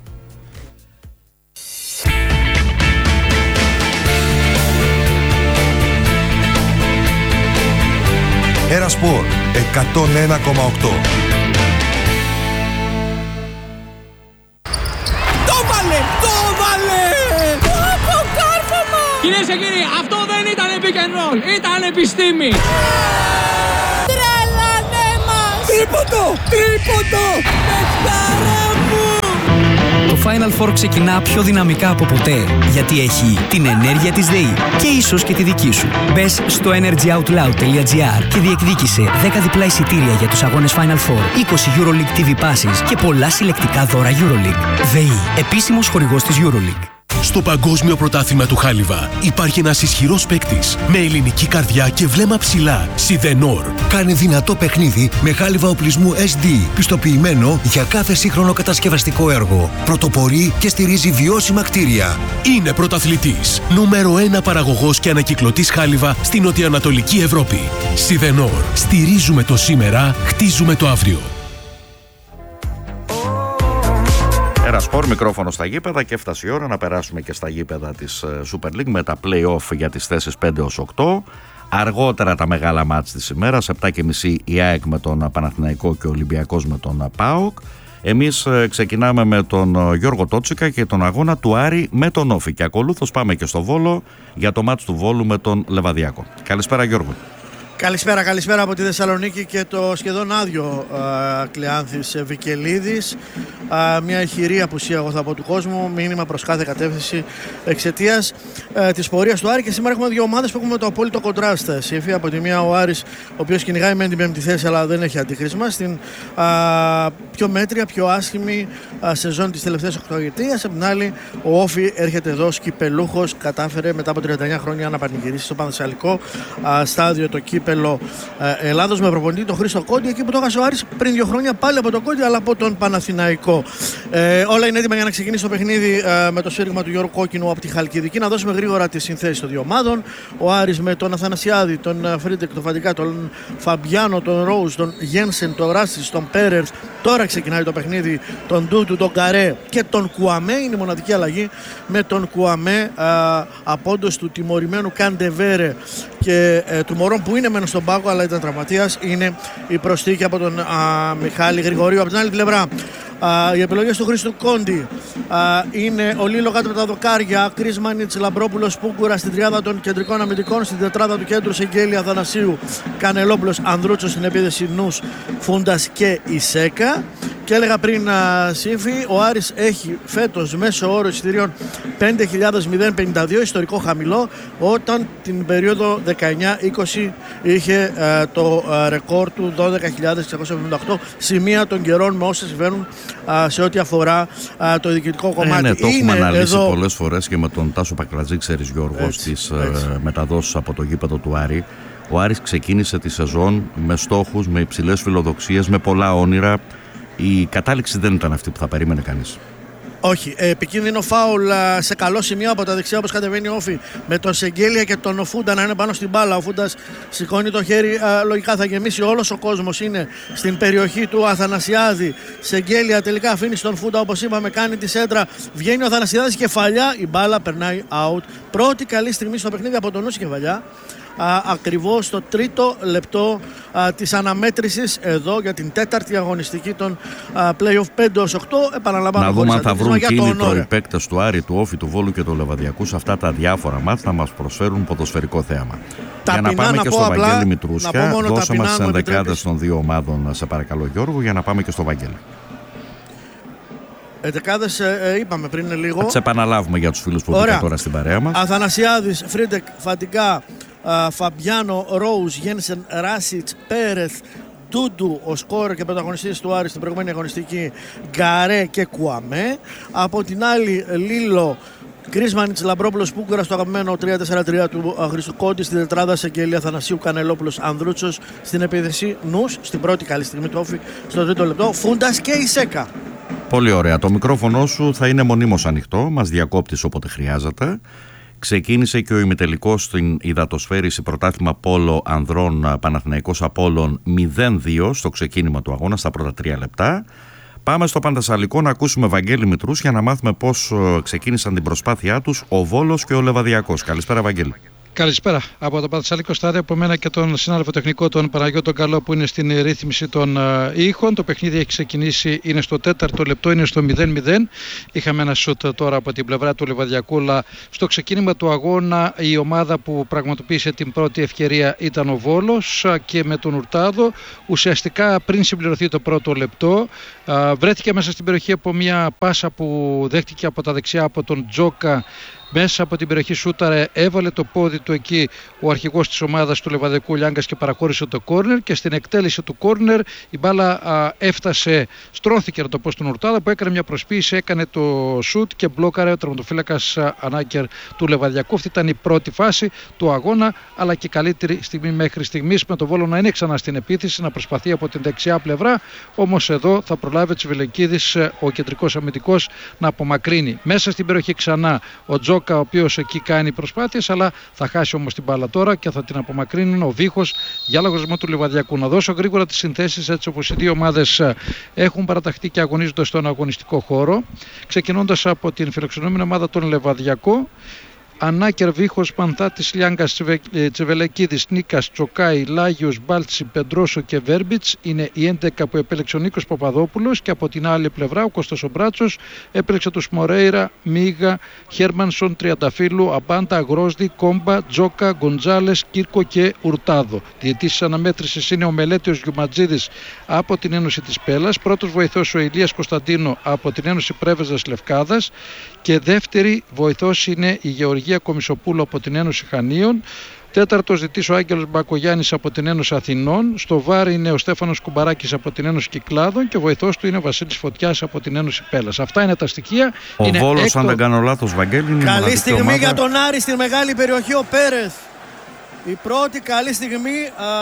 Ένα Σπορ εκατόν ένα κόμμα οκτώ. Το βάλε! Το βάλε! Το κάρφωμα! Κυρίες και κύριοι, αυτό δεν ήταν pick and roll, ήταν επιστήμη! Τρελανέ μας! Τρίποντο! Τρίποντο! Πεχτάρα μου! Το Final Four ξεκινά πιο δυναμικά από ποτέ, γιατί έχει την ενέργεια της ΔΕΗ και ίσως και τη δική σου. Μπες στο energyoutloud τελεία gr και διεκδίκησε δέκα διπλά εισιτήρια για τους αγώνες Final Four, είκοσι EuroLeague τι βι Passes και πολλά συλλεκτικά δώρα EuroLeague. ΔΕΗ, επίσημος χορηγός της EuroLeague. Στο Παγκόσμιο Πρωτάθλημα του Χάλιβα υπάρχει ένας ισχυρός παίκτης με ελληνική καρδιά και βλέμμα ψηλά. Σιδενόρ. Κάνει δυνατό παιχνίδι με χάλιβα οπλισμού ες ντι, πιστοποιημένο για κάθε σύγχρονο κατασκευαστικό έργο. Πρωτοπορεί και στηρίζει βιώσιμα κτίρια. Είναι πρωταθλητής. Νούμερο ένα παραγωγός και ανακυκλωτής χάλιβα στην νοτιοανατολική Ευρώπη. Σιδενόρ. Στηρίζουμε το σήμερα, χτίζουμε το αύριο. Ένα Σπορ, μικρόφωνο στα γήπεδα και έφτασε η ώρα να περάσουμε και στα γήπεδα της Super League με τα play-off για τις θέσεις πέντε έως οκτώ. Αργότερα τα μεγάλα μάτς της ημέρας, επτά και μισή η ΑΕΚ με τον Παναθηναϊκό και ο Ολυμπιακός με τον ΠΑΟΚ. Εμείς ξεκινάμε με τον Γιώργο Τότσικα και τον αγώνα του Άρη με τον Όφη και ακολούθως πάμε και στο Βόλο για το μάτς του Βόλου με τον Λεβαδιακό. Καλησπέρα Γιώργο. Καλησπέρα, καλησπέρα από τη Θεσσαλονίκη και το σχεδόν άδειο uh, Κλεάνθης Βικελίδης. Uh, μια ηχηρή απουσία, εγώ θα πω, του κόσμου. Μήνυμα προς κάθε κατεύθυνση εξαιτίας uh, της πορείας του Άρη. Και σήμερα έχουμε δύο ομάδες που έχουμε το απόλυτο κοντράστ. Σύμφη, από τη μία ο Άρης, ο οποίος κυνηγάει με την πέμπτη θέση, αλλά δεν έχει αντίκρισμα. Στην uh, πιο μέτρια, πιο άσχημη uh, σεζόν της τελευταίας οκταετίας. Από την άλλη, ο Όφη έρχεται εδώ σκυπελούχος. Κατάφερε μετά από τριάντα εννιά χρόνια να πανηγυρίσει στο πανθεσσαλικό uh, στάδιο το κύπελο Ελλάδος με προπονητή τον Χρήστο Κόντι, εκεί που το έχασε ο Άρης πριν δύο χρόνια, πάλι από τον Κόντι αλλά από τον Παναθηναϊκό. Ε, όλα είναι έτοιμα για να ξεκινήσει το παιχνίδι ε, με το σφύριγμα του Γιώργου Κόκκινου από τη Χαλκιδική. Να δώσουμε γρήγορα τις συνθέσεις των δύο ομάδων. Ο Άρης με τον Αθανασιάδη, τον Φρίντεκ, τον Φαντικά, τον Φαμπιάνο, τον Ρόουζ, τον Γένσεν, τον Ράσις, τον Πέρερς. Τώρα ξεκινάει το παιχνίδι, τον Ντούτου, τον Καρέ και τον Κουαμέ. Είναι η μοναδική αλλαγή με τον Κουαμέ, απόντος του τιμωρημένου Καντεβέρε και ε, του Μωρόν που είναι μένω στον πάγκο αλλά ήταν τραυματίας. Είναι η προσθήκη από τον α, Μιχάλη Γρηγορίου. Από την άλλη πλευρά α, οι επιλογές του Χρήστου Κόντι α, είναι ο Λίλο κάτω από τα δοκάρια, Κρίσμανιτς, Λαμπρόπουλος, Πούγκουρα στην τριάδα των κεντρικών αμυντικών, στην τετράδα του κέντρου Σεγγέλη, Αθανασίου, Κανελόπουλος, Ανδρούτσος στην επίδεση, Νους, Φούντας και Ισέκα. Και έλεγα πριν Σύμφη, ο Άρης έχει φέτος μέσο όρο εισιτηρίων πέντε χιλιάδες πενήντα δύο, ιστορικό χαμηλό, όταν την περίοδο δεκαεννιά είκοσι είχε α, το α, ρεκόρ του δώδεκα χιλιάδες εξακόσια εβδομήντα οκτώ, σημεία των καιρών με όσα συμβαίνουν α, σε ό,τι αφορά α, το διοικητικό κομμάτι. Ναι, ναι, το έχουμε αναλύσει εδώ πολλές φορές και με τον Τάσο Πακλατζή, ξέρεις Γιώργο, στις μεταδόσεις από το γήπεδο του Άρη. Ο Άρης ξεκίνησε τη σεζόν με στόχους, με υψηλές φιλοδοξίες, με πολλά όνειρα. Η κατάληξη δεν ήταν αυτή που θα περίμενε κανείς. Όχι. Επικίνδυνο φάουλ σε καλό σημείο από τα δεξιά όπως κατεβαίνει ο Όφη, με τον Σεγγέλια και τον Φούντα να είναι πάνω στην μπάλα. Ο Φούντας σηκώνει το χέρι, α, λογικά θα γεμίσει. Όλος ο κόσμος είναι στην περιοχή του Αθανασιάδη. Σεγγέλια τελικά αφήνει στον Φούντα, όπως είπαμε, κάνει τη σέντρα. Βγαίνει ο Αθανασιάδης, κεφαλιά, η μπάλα περνάει out. Πρώτη καλή στιγμή στο παιχνίδι από τον Νούση Κεφαλιά. ακριβώς στο τρίτο λεπτό α, της αναμέτρησης εδώ για την τέταρτη αγωνιστική των α, play-off πέντε ως οκτώ. Επαναλαμβάνω, να δούμε αν θα βρουν κίνητρο οι παίκτες του Άρη, του Όφη, του Βόλου και του Λεβαδιακού σε αυτά τα διάφορα μάτς να μας προσφέρουν ποδοσφαιρικό θέαμα. Τα για να πάμε και στο απλά, Βαγγέλη Μητρούσια, δώσε μας τις ενδεκάδες των δύο ομάδων, σε παρακαλώ Γιώργο, για να πάμε και στο Βαγγέλη. Εντεκάδες ε, είπαμε πριν λίγο. Θα τις επαναλάβουμε για τους φίλους που μπήκαν τώρα στην παρέα μας. Αθανασιάδης, Φρίντεκ, Φαντικά, α, Φαμπιάνο, Ρόους, Γένσεν, Ράσιτς, Πέρεθ, Ντούντου, ο σκόρερ και πρωταγωνιστής του Άρη στην προηγούμενη αγωνιστική, Γκαρέ και Κουαμέ. Από την άλλη, Λίλο, Γκρίσμανιτς, Λαμπρόπουλος, Πούγκουρα στο αγαπημένο τρία τέσσερα τρία του Χριστοκόντη, στην τετράδα Σεγγέλη, Αθανασίου, Κανελόπουλος, Ανδρούτσος, στην επίδεση Νους, στην πρώτη καλή στιγμή του Όφη, στο τρίτο λεπτό, Φούντας και Ισέκα. Πολύ ωραία. Το μικρόφωνο σου θα είναι μονίμως ανοιχτό, μας διακόπτεις όποτε χρειάζεται. Ξεκίνησε και ο ημιτελικός στην υδατοσφαίριση πρωτάθλημα πόλο ανδρών Παναθηναϊκός Απόλλων μηδέν δύο στο ξεκίνημα του αγώνα, στα πρώτα τρία λεπτά. Πάμε στο Παντασσαλικό να ακούσουμε Βαγγέλη Μητρούς για να μάθουμε πώς ξεκίνησαν την προσπάθειά τους ο Βόλος και ο Λεβαδιακός. Καλησπέρα Βαγγέλη. Καλησπέρα από το Παντασσαλικό στάδιο, από μένα και τον συνάδελφο τεχνικό τον Παναγιώτο Καλό που είναι στην ρύθμιση των uh, ήχων. Το παιχνίδι έχει ξεκινήσει, είναι στο τέταρτο λεπτό, είναι στο μηδέν μηδέν. Είχαμε ένα σουτ τώρα από την πλευρά του Λεβαδιακού, αλλά στο ξεκίνημα του αγώνα η ομάδα που πραγματοποίησε την πρώτη ευκαιρία ήταν ο Βόλος και με τον Ουρτάδο. Ουσιαστικά πριν συμπληρωθεί το πρώτο λεπτό, uh, βρέθηκε μέσα στην περιοχή από μια πάσα που δέχτηκε από τα δεξιά από τον Τζόκα. Μέσα από την περιοχή σούταρε, έβαλε το πόδι του εκεί ο αρχηγός της ομάδας του Λεβαδιακού Λιάγκας και παραχώρησε το κόρνερ, και στην εκτέλεση του κόρνερ η μπάλα α, έφτασε, στρώθηκε να το πω στον Ουρτάδα που έκανε μια προσποίηση, έκανε το σούτ και μπλόκαρε ο τερματοφύλακας Ανάκερ του Λεβαδιακού. Αυτή ήταν η πρώτη φάση του αγώνα, αλλά και η καλύτερη στιγμή μέχρι στιγμής, με το Βόλο να είναι ξανά στην επίθεση, να προσπαθεί από την δεξιά πλευρά. Όμως εδώ θα προλάβει ο Τσιβελεκίδης, ο κεντρικός αμυντικός, να απομακρύνει. Μέσα στην περιοχή ξανά ο Τζόκα, ο οποίος εκεί κάνει προσπάθειες, αλλά θα χάσει όμως την μπάλα τώρα και θα την απομακρύνουν ο Βίχος για λογαριασμό του Λεβαδιακού. Να δώσω γρήγορα τις συνθέσεις, έτσι όπως οι δύο ομάδες έχουν παραταχθεί και αγωνίζονται στον αγωνιστικό χώρο, ξεκινώντας από την φιλοξενούμενη ομάδα των Λεβαδιακό. Ανάκερ, Βίχος, Πανθάτης, Λιάγκας, Τσεβελεκίδης, Νίκας, Τσοκάη, Λάγιος, Μπάλτσι, Πεντρόσο και Βέρμπιτς είναι οι έντεκα που επέλεξε ο Νίκος Παπαδόπουλος, και από την άλλη πλευρά ο Κώστας ο Μπράτσος επέλεξε τους Μορέιρα, Μίγα, Χέρμανσον, Τριανταφύλου, Αμπάντα, Αγρόσδη, Κόμπα, Τζόκα, Γκοντζάλες, Κύρκο και Ουρτάδο. Διαιτής της αναμέτρησης είναι ο Μελέτιος Γιουματζίδης από την Ένωση της Πέλας, πρώτος βοηθός ο Ηλίας Κωνσταντίνο από την Ένωση Πρέβεζας Λευκάδας και δεύτερη βοηθός είναι η Γεωργία Κομισοπούλου από την Ένωση Χανίων. Τέταρτος διαιτής ο Άγγελος Μπακογιάννης από την Ένωση Αθηνών. Στο βάρ είναι ο Στέφανος Κουμπαράκης από την Ένωση Κυκλάδων και ο βοηθός του είναι ο Βασίλης Φωτιάς από την Ένωση Πέλας. Αυτά είναι τα στοιχεία. Ο είναι Βόλος, έκτο... αν δεν κάνω λάθος, Βαγγέλη, είναι καλή στιγμή ομάδα για τον Άρη στη μεγάλη περιοχή, ο Πέρεθ. Η πρώτη καλή στιγμή,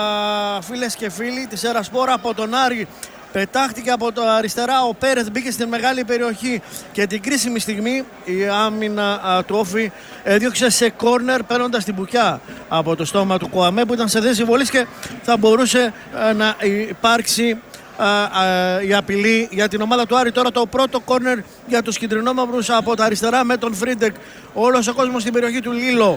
α, φίλες και φίλοι, της Ερασπόρα από τον Άρη. Πετάχτηκε από το αριστερά, ο Πέρεθ μπήκε στην μεγάλη περιοχή και την κρίσιμη στιγμή η άμυνα α, του Όφη έδιωξε σε κόρνερ παίρνοντας την μπουκιά από το στόμα του Κουαμέ που ήταν σε θέση βολής και θα μπορούσε α, να υπάρξει α, α, η απειλή για την ομάδα του Άρη. Τώρα το πρώτο κόρνερ για τους κυτρινόμαυρους από τα αριστερά με τον Φρίντεκ, όλος ο κόσμος στην περιοχή του Λίλο.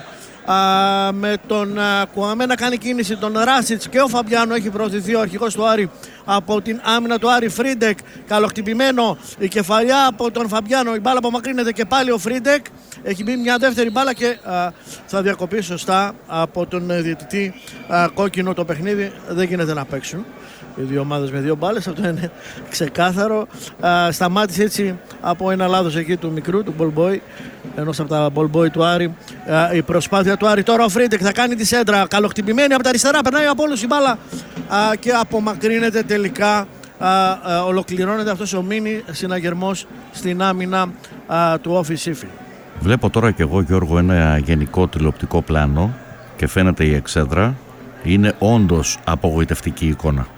Uh, με τον uh, Κουαμέ να κάνει κίνηση, τον Ράσιτς και ο Φαμπιάνο έχει προωθηθεί ο αρχηγός του Άρη από την άμυνα του Άρη. Φρίντεκ, καλοχτυπημένο, η κεφαλιά από τον Φαμπιάνο, η μπάλα απομακρύνεται και πάλι ο Φρίντεκ, έχει μπει μια δεύτερη μπάλα και uh, θα διακοπεί σωστά από τον uh, διαιτητή uh, κόκκινο το παιχνίδι. Δεν γίνεται να παίξουν οι δύο ομάδες με δύο μπάλες, αυτό είναι ξεκάθαρο. Uh, σταμάτησε έτσι από ένα λάθος εκεί του μικρού, του Μπολμπόι, ενός από τα Μπολμπόι του Άρη, uh, η προσπάθεια του Άρη. Τώρα ο Φρίντεκ θα κάνει τη σέντρα, καλοχτυπημένη από τα αριστερά, περνάει από όλους η μπάλα uh, και απομακρύνεται τελικά. Uh, uh, ολοκληρώνεται αυτός ο μίνι συναγερμός στην άμυνα uh, του Όφη Σύφη. Βλέπω τώρα και εγώ, Γιώργο, ένα γενικό τηλεοπτικό πλάνο και φαίνεται η εξέδρα. Είναι όντως απογοητευτική εικόνα.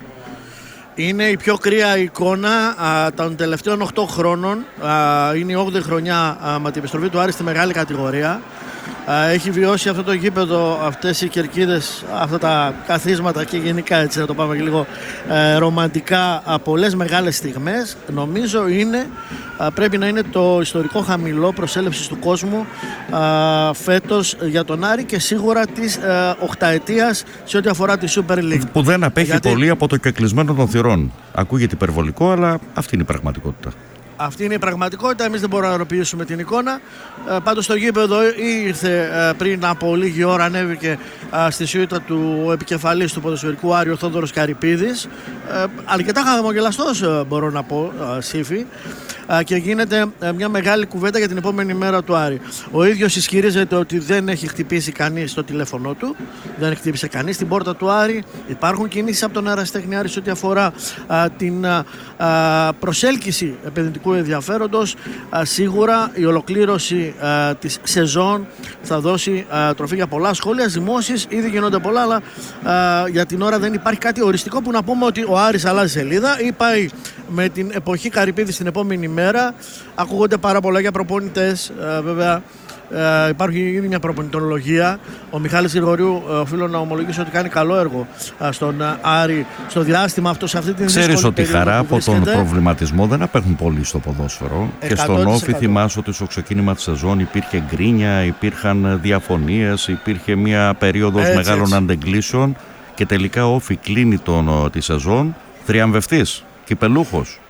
Είναι η πιο κρύα εικόνα α, των τελευταίων οκτώ χρόνων. Α, είναι η όγδοη χρονιά α, με την επιστροφή του Άρη στη μεγάλη κατηγορία. έχει βιώσει αυτό το γήπεδο, αυτές οι κερκίδες, αυτά τα καθίσματα και γενικά, έτσι να το πάμε και λίγο ε, ρομαντικά, πολλές μεγάλες στιγμές. Νομίζω είναι, πρέπει να είναι το ιστορικό χαμηλό προσέλευσης του κόσμου α, φέτος για τον Άρη και σίγουρα της ε, οκταετίας σε ό,τι αφορά τη Super League. Που δεν απέχει Γιατί... πολύ από το κεκλεισμένο των θυρών. Ακούγεται υπερβολικό, αλλά αυτή είναι η πραγματικότητα. Αυτή είναι η πραγματικότητα. Εμείς δεν μπορούμε να αεροποιήσουμε την εικόνα. Ε, πάντως το γήπεδο ήρθε ε, πριν από λίγη ώρα, ανέβηκε ε, στη σιούτα του επικεφαλής του ποδοσφαιρικού Άρη, ο Θόδωρος Καρυπίδης. Ε, αρκετά χαμογελαστός, ε, μπορώ να πω, ε, Σύφη. Ε, και γίνεται ε, μια μεγάλη κουβέντα για την επόμενη μέρα του Άρη. Ο ίδιος ισχυρίζεται ότι δεν έχει χτυπήσει κανείς το τηλέφωνο του. Δεν χτύπησε κανείς την πόρτα του Άρη. Υπάρχουν κινήσεις από τον Ερασιτέχνη Άρη σε ό,τι αφορά ε, την ε, προσέλκυση επενδυτικού ενδιαφέροντος. Α, σίγουρα η ολοκλήρωση α, της σεζόν θα δώσει α, τροφή για πολλά σχόλια, δημόσιες, ήδη γίνονται πολλά, αλλά α, για την ώρα δεν υπάρχει κάτι οριστικό που να πούμε ότι ο Άρης αλλάζει σελίδα ή πάει με την εποχή Καρυπίδη στην επόμενη μέρα. Ακούγονται πάρα πολλά για προπονητές, α, βέβαια. Ε, υπάρχει ήδη μια προπονητολογία. Ο Μιχάλης Γρηγορίου, ε, οφείλω να ομολογήσω ότι κάνει καλό έργο ε, στον ε, Άρη στο διάστημα αυτό, σε αυτή την δύσκολη Ξέρεις ότι χαρά από τον βρίσκεται. προβληματισμό δεν απέχουν πολύ στο ποδόσφαιρο. Και στον Όφη θυμάσαι ότι στο ξεκίνημα της σεζόν υπήρχε γκρίνια, υπήρχαν διαφωνίες, υπήρχε μια περίοδος έτσι, μεγάλων έτσι. αντεγκλήσεων και τελικά ο Όφη κλείνει τον, τη σεζόν θριαμβευτής, κυπελούχος.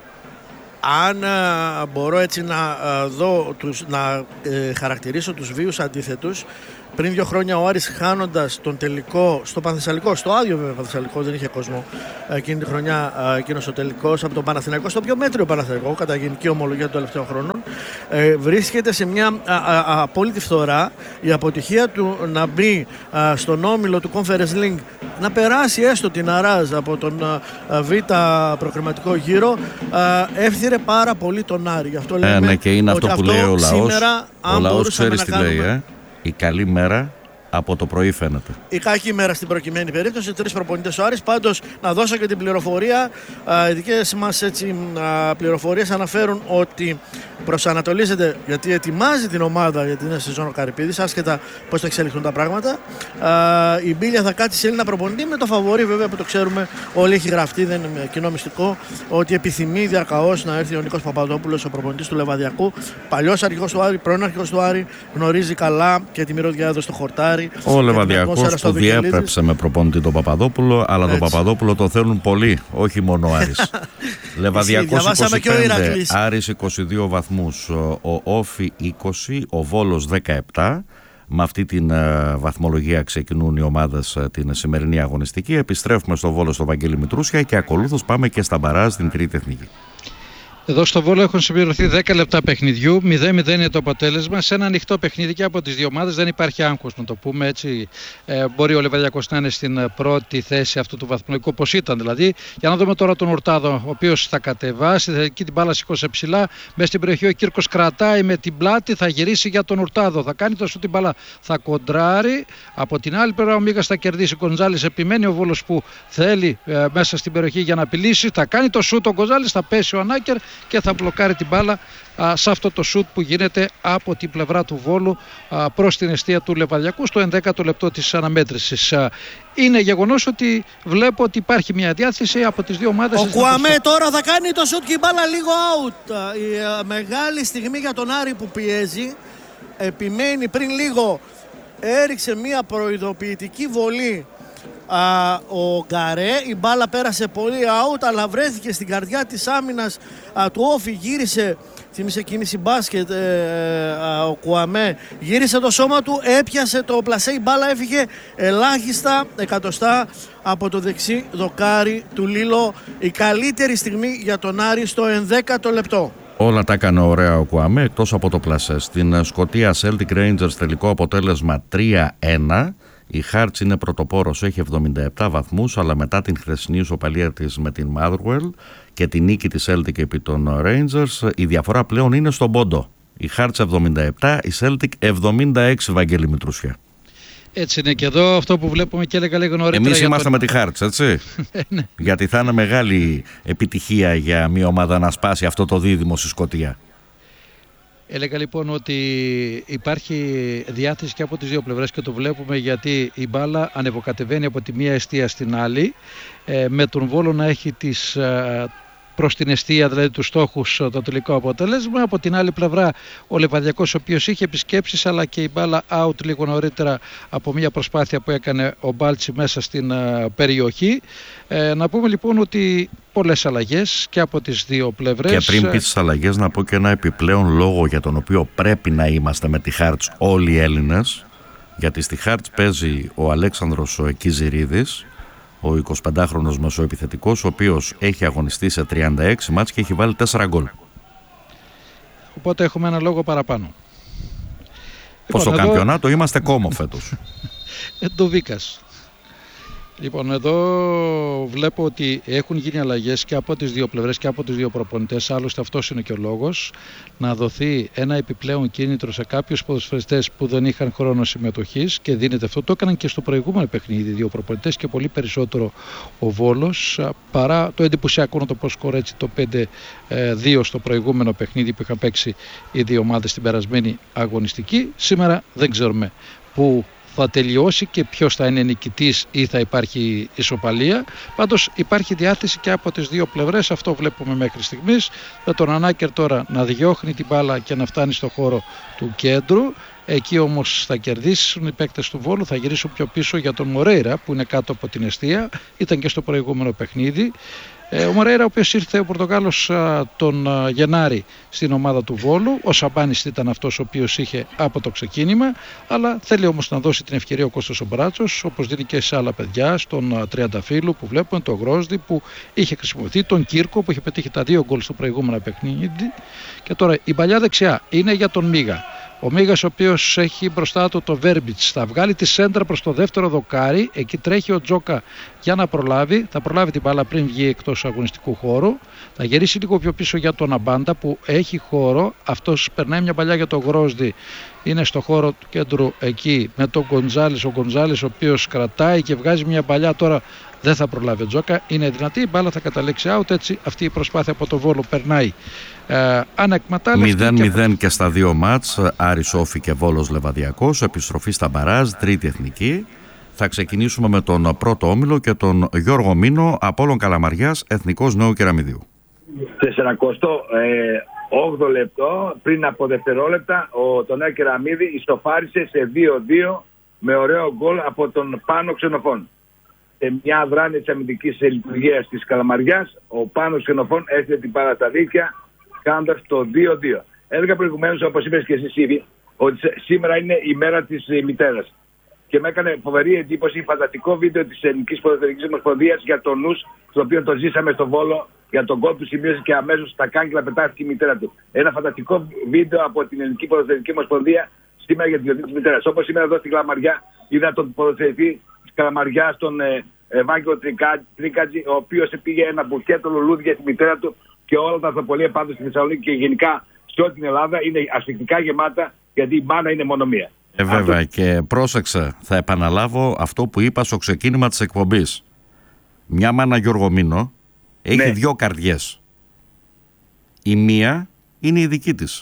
Αν α, μπορώ έτσι να, α, δω, τους, να ε, χαρακτηρίσω τους βίους αντίθετους, πριν δύο χρόνια ο Άρης χάνοντας τον τελικό στο Πανθεσσαλικό, στο άδειο βέβαια Πανθεσσαλικό, δεν είχε κόσμο εκείνη τη χρονιά, εκείνος ο τελικός από τον Παναθηναϊκό, στο πιο μέτριο Παναθηναϊκό κατά γενική ομολογία των τελευταίων χρόνων, ε, βρίσκεται σε μια α, α, απόλυτη φθορά. Η αποτυχία του να μπει α, στον όμιλο του Conference League, να περάσει έστω την Αράζ από τον α, Β προκριματικό γύρο, α, εύθυρε πάρα πολύ τον Άρη. Γι' αυτό λέμε ε, ναι, και είναι ότι αυτό που αυτό λέει ο λαός. Σήμερα, ο λαός ξέρεις τι κάνουμε... λέει, ε? Η καλή μέρα από το πρωί φαίνεται. Η κακή μέρα στην προκειμένη περίπτωση, τρεις προπονητές ο Άρης. Πάντως, να δώσω και την πληροφορία. Οι δικές μας έτσι, πληροφορίες αναφέρουν ότι προσανατολίζεται, γιατί ετοιμάζει την ομάδα για την σεζόν ο Καρυπίδης, άσχετα πώς θα εξελιχθούν τα πράγματα. Η Μπίλια θα κάτσει σε Έλληνα προπονητή με το φαβορί, βέβαια, που το ξέρουμε όλοι, έχει γραφτεί, δεν είναι κοινό μυστικό, ότι επιθυμεί διακαώς να έρθει ο Νίκος Παπαδόπουλος, ο προπονητής του Λεβαδιακού. Παλιός αρχηγός του Άρη, πρώην αρχηγός του Άρη, γνωρίζει καλά και τη μυρωδιά εδώ στο χορτάρι. Ο Λεβαδιακός του διέπρεψε με προπονητή τον Παπαδόπουλο, αλλά έτσι. Τον Παπαδόπουλο το θέλουν πολύ, όχι μόνο ο Άρης. Λεβαδιακός είκοσι πέντε, Άρης είκοσι δύο βαθμούς, ο Όφη είκοσι, ο Βόλος δεκαεπτά. Με αυτή την uh, βαθμολογία ξεκινούν οι ομάδες uh, την σημερινή αγωνιστική. Επιστρέφουμε στο Βόλο στο Βαγγέλη Μητρούσια και ακολούθως πάμε και στα μπαράζ στην Κρήτη Εθνική. Εδώ στο Βόλο έχουν συμπληρωθεί δέκα λεπτά παιχνιδιού, μηδέν μηδέν είναι το αποτέλεσμα. Σε ένα ανοιχτό παιχνίδι και από τις δύο ομάδες, δεν υπάρχει άγχος, να το πούμε έτσι. Ε, μπορεί ο Λεβαδιακός να είναι στην πρώτη θέση αυτού του βαθμολογικού, όπως ήταν δηλαδή. Για να δούμε τώρα τον Ουρτάδο, ο οποίος θα κατεβάσει, θα εκεί την μπάλα σηκώσει ψηλά. Μέσα στην περιοχή ο Κύρκος κρατάει με την πλάτη, θα γυρίσει για τον Ουρτάδο. Θα κάνει το σου την μπάλα, θα κοντράρει. Από την άλλη πλευρά ο Μίγας θα κερδίσει. Ο Γκοντζάλης επιμένει, ο Βόλος που θέλει ε, μέσα στην περιοχή για να απειλήσει. Θα κάνει το σούτ ο Γκοντζάλης, θα πέσει ο Ανάκερ και θα μπλοκάρει την μπάλα α, σε αυτό το σουτ που γίνεται από την πλευρά του Βόλου α, προς την εστία του Λεβαδιακού στο ενδέκατο λεπτό της αναμέτρησης. Α, είναι γεγονός ότι βλέπω ότι υπάρχει μια διάθεση από τις δύο ομάδες. Ο Κουαμέ τώρα θα κάνει το σουτ και η μπάλα λίγο out. Η α, μεγάλη στιγμή για τον Άρη που πιέζει, επιμένει, πριν λίγο έριξε μια προειδοποιητική βολή Α, ο Γκαρέ, η μπάλα πέρασε πολύ out, αλλά βρέθηκε στην καρδιά της άμυνας α, του Όφη, γύρισε, θύμισε κίνηση μπάσκετ ε, α, ο Κουαμέ, γύρισε το σώμα του, έπιασε το πλασέ, η μπάλα έφυγε ελάχιστα εκατοστά από το δεξί δοκάρι του Λίλο. Η καλύτερη στιγμή για τον Άρη στο ενδέκατο λεπτό. Όλα τα έκανε ωραία ο Κουαμέ, εκτός από το πλασέ. Στην Σκωτία Celtic Rangers τελικό αποτέλεσμα τρία ένα. Η Χάρτς είναι πρωτοπόρος, έχει εβδομήντα επτά βαθμούς, αλλά μετά την χθεσινή ισοπαλία της με την Motherwell και την νίκη της Celtic επί των Rangers, η διαφορά πλέον είναι στον πόντο. Η Χάρτς εβδομήντα επτά, η Celtic εβδομήντα έξι, Βαγγέλη Μητρούσια. Έτσι είναι και εδώ αυτό που βλέπουμε και έλεγα λίγο νωρίτερα. Εμείς είμαστε τον... με τη Χάρτς, έτσι. ναι. Γιατί θα είναι μεγάλη επιτυχία για μια ομάδα να σπάσει αυτό το δίδυμο στη Σκωτία. Έλεγα λοιπόν ότι υπάρχει διάθεση και από τις δύο πλευρές και το βλέπουμε, γιατί η μπάλα ανεβοκατεβαίνει από τη μία εστία στην άλλη, ε, με τον Βόλο να έχει τις, ε, προς την εστία, δηλαδή τους στόχους, το τελικό αποτέλεσμα. Από την άλλη πλευρά ο Λεβαδιακός, ο οποίος είχε επισκέψεις, αλλά και η μπάλα out λίγο νωρίτερα από μια προσπάθεια που έκανε ο Μπάλτσι μέσα στην uh, περιοχή. Ε, να πούμε λοιπόν ότι πολλές αλλαγές και από τις δύο πλευρές. Και πριν πεις τις αλλαγές, να πω και ένα επιπλέον λόγο για τον οποίο πρέπει να είμαστε με τη Χάρτς όλοι οι Έλληνες, γιατί στη Χάρτς παίζει ο Αλέξανδρος Κιζηρίδης, ο εικοσιπεντάχρονος μεσοεπιθετικός, ο οποίος έχει αγωνιστεί σε τριάντα έξι μάτς και έχει βάλει τέσσερα γκολ. Οπότε έχουμε ένα λόγο παραπάνω. Πως στο λοιπόν, εδώ... καμπιονάτο είμαστε κόμμο φέτος. Εντοβίκας. Λοιπόν, εδώ βλέπω ότι έχουν γίνει αλλαγές και από τις δύο πλευρές και από τις δύο προπονητές. Άλλωστε αυτός είναι και ο λόγος, να δοθεί ένα επιπλέον κίνητρο σε κάποιους ποδοσφαιριστές που δεν είχαν χρόνο συμμετοχής, και δίνεται αυτό. Το έκαναν και στο προηγούμενο παιχνίδι οι δύο προπονητές, και πολύ περισσότερο ο Βόλος, παρά το εντυπωσιακό, να το πω σκορ έτσι, το πέντε δύο στο προηγούμενο παιχνίδι που είχαν παίξει οι δύο ομάδες στην περασμένη αγωνιστική. Σήμερα δεν ξέρουμε πού θα τελειώσει και ποιος θα είναι νικητής ή θα υπάρχει ισοπαλία. Πάντως υπάρχει διάθεση και από τις δύο πλευρές, αυτό βλέπουμε μέχρι στιγμής, με τον Ανάκερ τώρα να διώχνει την μπάλα και να φτάνει στο χώρο του κέντρου. Εκεί όμως θα κερδίσουν οι παίκτες του Βόλου, θα γυρίσουν πιο πίσω για τον Μορέιρα που είναι κάτω από την εστία, ήταν και στο προηγούμενο παιχνίδι. Ε, ο Μορέιρα, ο οποίος ήρθε ο Πορτογάλος α, τον α, Γενάρη στην ομάδα του Βόλου, ο Σαμπάνης ήταν αυτός ο οποίος είχε από το ξεκίνημα, αλλά θέλει όμως να δώσει την ευκαιρία ο Κώστας ο Μπράτσος, όπως δίνει και σε άλλα παιδιά, στον α, Τριανταφύλου που βλέπουμε, τον Γρόσδη που είχε χρησιμοποιηθεί, τον Κύρκο που είχε πετύχει τα δύο γκολ στο προηγούμενο παιχνίδι, και τώρα η παλιά δεξιά είναι για τον Μίγα. Ο Μίγας, ο οποίος έχει μπροστά του το Βέρμπιτς, θα βγάλει τη σέντρα προς το δεύτερο δοκάρι. Εκεί τρέχει ο Τζόκα για να προλάβει. Θα προλάβει την μπάλα πριν βγει εκτός αγωνιστικού χώρου. Θα γυρίσει λίγο πιο πίσω για τον Αμπάντα που έχει χώρο. Αυτός περνάει μια παλιά για τον Γρόσδη. Είναι στο χώρο του κέντρου εκεί με τον Γκοντζάλης. Ο Γκοντζάλης, ο οποίος κρατάει και βγάζει μια παλιά. Τώρα δεν θα προλάβει ο Τζόκα. Είναι δυνατή. Η μπάλα θα καταλήξει out. Έτσι αυτή η προσπάθεια από το Βόλο περνάει Ε, μηδέν μηδέν και... και στα δύο μάτς, Άρης Όφη και Βόλος Λεβαδιακός, επιστροφή στα μπαράζ, τρίτη εθνική. Θα ξεκινήσουμε με τον πρώτο όμιλο και τον Γιώργο Μίνο, Απόλλων Καλαμαριάς, Εθνικός Νέου Κεραμιδίου. σαράντα όγδοο λεπτό, πριν από δευτερόλεπτα, ο, το Νέο Κεραμίδι ισοφάρισε σε δύο δύο με ωραίο γκολ από τον Πάνο Ξενοφών. Σε μια αδράνεια της αμυντικής λειτουργίας της Καλαμαριάς, ο Πάνος Ξενοφών έστειλε την πάρα στα δίχτυα, κάνοντας το δύο δύο. Έλεγα προηγουμένως, όπως είπες και εσύ Σίβη, ότι σήμερα είναι η μέρα της μητέρας. Και με έκανε φοβερή εντύπωση φανταστικό βίντεο της Ελληνικής Ποδοσφαιρικής Ομοσπονδίας για τον νους, το οποίο το ζήσαμε στο Βόλο, για τον γκολ που σημείωσε και αμέσως στα κάγκελα πετάχτηκε η μητέρα του. Ένα φανταστικό βίντεο από την Ελληνική Ποδοσφαιρική Ομοσπονδία σήμερα για τη γιορτή της μητέρας. Όπως σήμερα εδώ στην Καλαμαριά, είδα τον ποδοσφαιριστή της Καλαμαριάς, τον ε, Ευάγγελο Τρίκατζη, ο οποίος πήγε ένα μπουκέτο λουλούδι για τη μητέρα του. Και όλα τα ανθοπολία πάντως στη Θεσσαλονίκη και γενικά σε όλη την Ελλάδα είναι ασφυκτικά γεμάτα, γιατί η μάνα είναι μόνο μία. Ε, βέβαια, αυτό... και πρόσεξε, θα επαναλάβω αυτό που είπα στο ξεκίνημα της εκπομπής. Μια μάνα, Γιώργο Μίνο, έχει ναι. δύο καρδιές. Η μία είναι η δική της.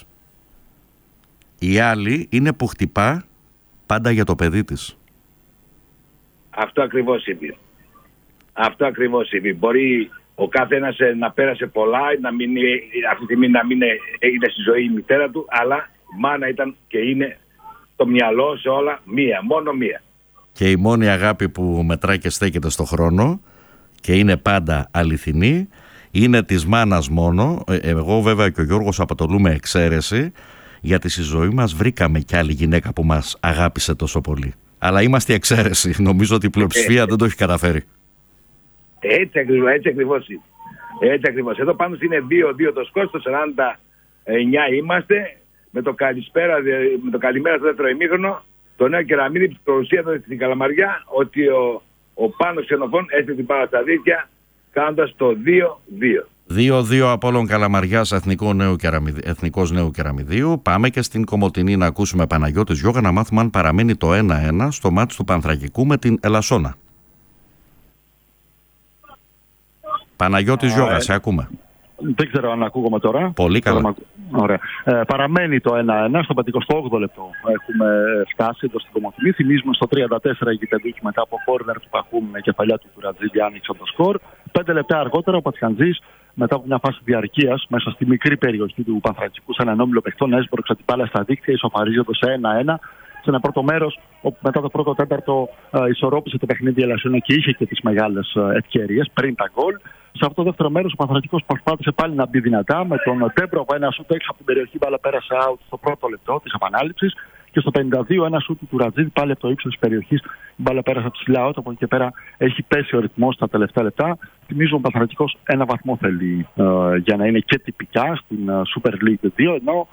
Η άλλη είναι που χτυπά πάντα για το παιδί της. Αυτό ακριβώς είπε. Αυτό ακριβώς είπε. Μπορεί ο καθένας να πέρασε πολλά, να μην, αυτή τη στιγμή να μην είναι στη ζωή η μητέρα του, αλλά η μάνα ήταν και είναι το μυαλό σε όλα μία, μόνο μία. Και η μόνη αγάπη που μετράει και στέκεται στο χρόνο και είναι πάντα αληθινή, είναι της μάνας μόνο. Εγώ βέβαια και ο Γιώργος αποτελούμε εξαίρεση, γιατί στη ζωή μας βρήκαμε κι άλλη γυναίκα που μας αγάπησε τόσο πολύ. Αλλά είμαστε εξαίρεση. Νομίζω ότι η πλειοψηφία ε, δεν το έχει καταφέρει. Έτσι ακριβώς, έτσι ακριβώς. Έτσι ακριβώς. Εδώ πάνω είναι δύο δύο το σκορ, στο σαράντα εννιά είμαστε, με το καλησπέρα, με το καλημέρα στο δεύτερο ημίχρονο, το Νέο Κεραμίδι που παρουσίασε στην Καλαμαριά ότι ο, ο Πάνος Ξενοφών έστειλε την πάρα στα δίχτυα, κάνοντας το δύο δύο. δύο δύο Απόλλων Καλαμαριάς, Εθνικό Νέου Κεραμιδίου, Εθνικός Νέου Κεραμιδίου. Πάμε και στην Κομοτηνή να ακούσουμε Παναγιώτης Γιώγα, να μάθουμε αν παραμένει το ένα ένα στο μάτς του Πανθρακικού με την Ελασσόνα. Παναγιώτης Γιώγα, σε ακούμε. Δεν ξέρω αν ακούγομαι τώρα. Πολύ καλά. Ωραία. Ε, παραμένει το ένα ένα. Στο πενηκοστό όγδοο λεπτό έχουμε φτάσει εδώ στην Κομοτηνή. Θυμίζουμε στο τριάντα τέσσερα η Γητεδούκη μετά από κόρνερ του Παχούμ με κεφαλιά του Τουρατζίδη άνοιξε το σκορ. Πέντε λεπτά αργότερα ο Πατιχαντζής μετά από μια φάση διαρκείας μέσα στη μικρή περιοχή του Πανθρακικού σε έναν όμιλο παιχτών έσπρωξε την μπάλα στα δίκτυα ισοφαρίζοντας σε ένα ένα. Σε ένα πρώτο μέρος, όπου μετά το πρώτο τέταρτο ε, ισορρόπησε το παιχνίδι η Ελασσόνα και είχε και τις μεγάλες ε, ευκαιρίες πριν τα γκολ. Σε αυτό το δεύτερο μέρος ο Παναθηναϊκός προσπάθησε πάλι να μπει δυνατά με τον Τέμπρο από ένα σούτ έξω από την περιοχή, μπάλα πέρασε out στο πρώτο λεπτό της επανάληψης. Και στο πενήντα δύο ένα σούτ του Ρατζίδη πάλι από το ύψος της περιοχής, η μπάλα πέρασε ψηλά out. Από εκεί και πέρα έχει πέσει ο ρυθμός στα τελευταία λεπτά. Θυμίζω ο Παναθηναϊκός ένα βαθμό θέλει ε, για να είναι και τυπικά στην ε, Super League δύο, ενώ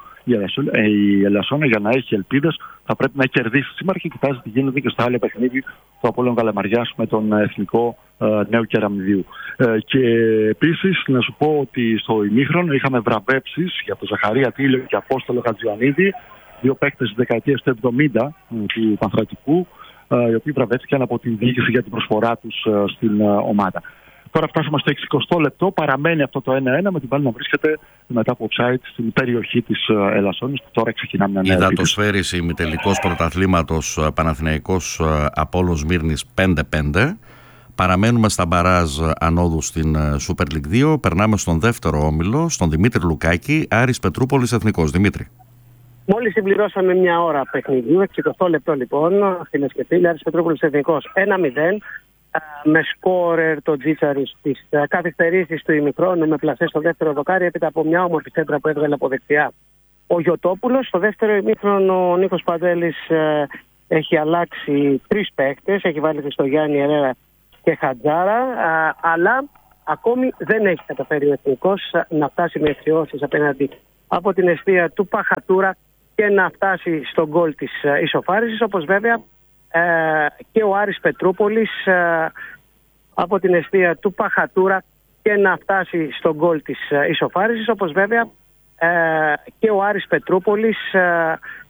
η Ελασσόνα για να έχει ελπίδες θα πρέπει να κερδίσει σήμερα και κοιτάζει τι γίνεται και στο άλλο παιχνίδι του Απόλλων Καλαμαριάς με τον εθνικό ε, Νέου Κεραμιδίου. Ε, και επίσης να σου πω ότι στο ημίχρονο είχαμε βραβεύσεις για τον Ζαχαρία Τίλιο και Απόστολο Χατζιωαννίδη, δύο παίκτες της δεκαετίας του εβδομήντα ε, του Πανθρακικού, ε, οι οποίοι βραβεύτηκαν από την διοίκηση για την προσφορά τους ε, στην ε, ομάδα. Τώρα φτάσαμε στο εξηκοστό λεπτό, παραμένει αυτό το ένα ένα με την μπάλα να βρίσκεται μετά από offside στην περιοχή της Ελασσόνης που τώρα ξεκινάμε μια νέα επίθεση. Υδατοσφαίριση ημιτελικός πρωταθλήματος Παναθηναϊκός Απόλλων Σμύρνης πέντε πέντε. Παραμένουμε στα μπαράζ ανόδου στην Super League δύο. Περνάμε στον δεύτερο όμιλο, στον Δημήτρη Λουκάκη, Άρης Πετρούπολης Εθνικός. Δημήτρη. Μόλις συμπληρώσαμε μια ώρα παιχνιδιού, εξηκοστό λεπτό λοιπόν, φίλες και φίλοι, Άρης Πετρούπολης Εθνικός ένα μηδέν. Με σκόρερ το Τζίτσαρη στις καθυστερήσεις του ημιχρόνου με πλασέ στο δεύτερο δοκάρι έπειτα από μια όμορφη σέντρα που έβγαλε από δεξιά ο Γιωτόπουλος. Στο δεύτερο ημίχρονο ο Νίκος Παντέλης ε, έχει αλλάξει τρεις παίκτες, έχει βάλει στο Γιάννη Ερέρα και Χατζάρα, ε, αλλά ακόμη δεν έχει καταφέρει ο Εθνικός να φτάσει με ευθυώσεις απέναντι από την εστία του Παχατούρα και να φτάσει στον γκολ της ισοφάρισης, όπως βέβαια Ε, και ο Άρης Πετρούπολης ε, από την εστία του Παχατούρα και να φτάσει στον γκολ της ε, ισοφάρισης, όπως βέβαια ε, και ο Άρης Πετρούπολης ε,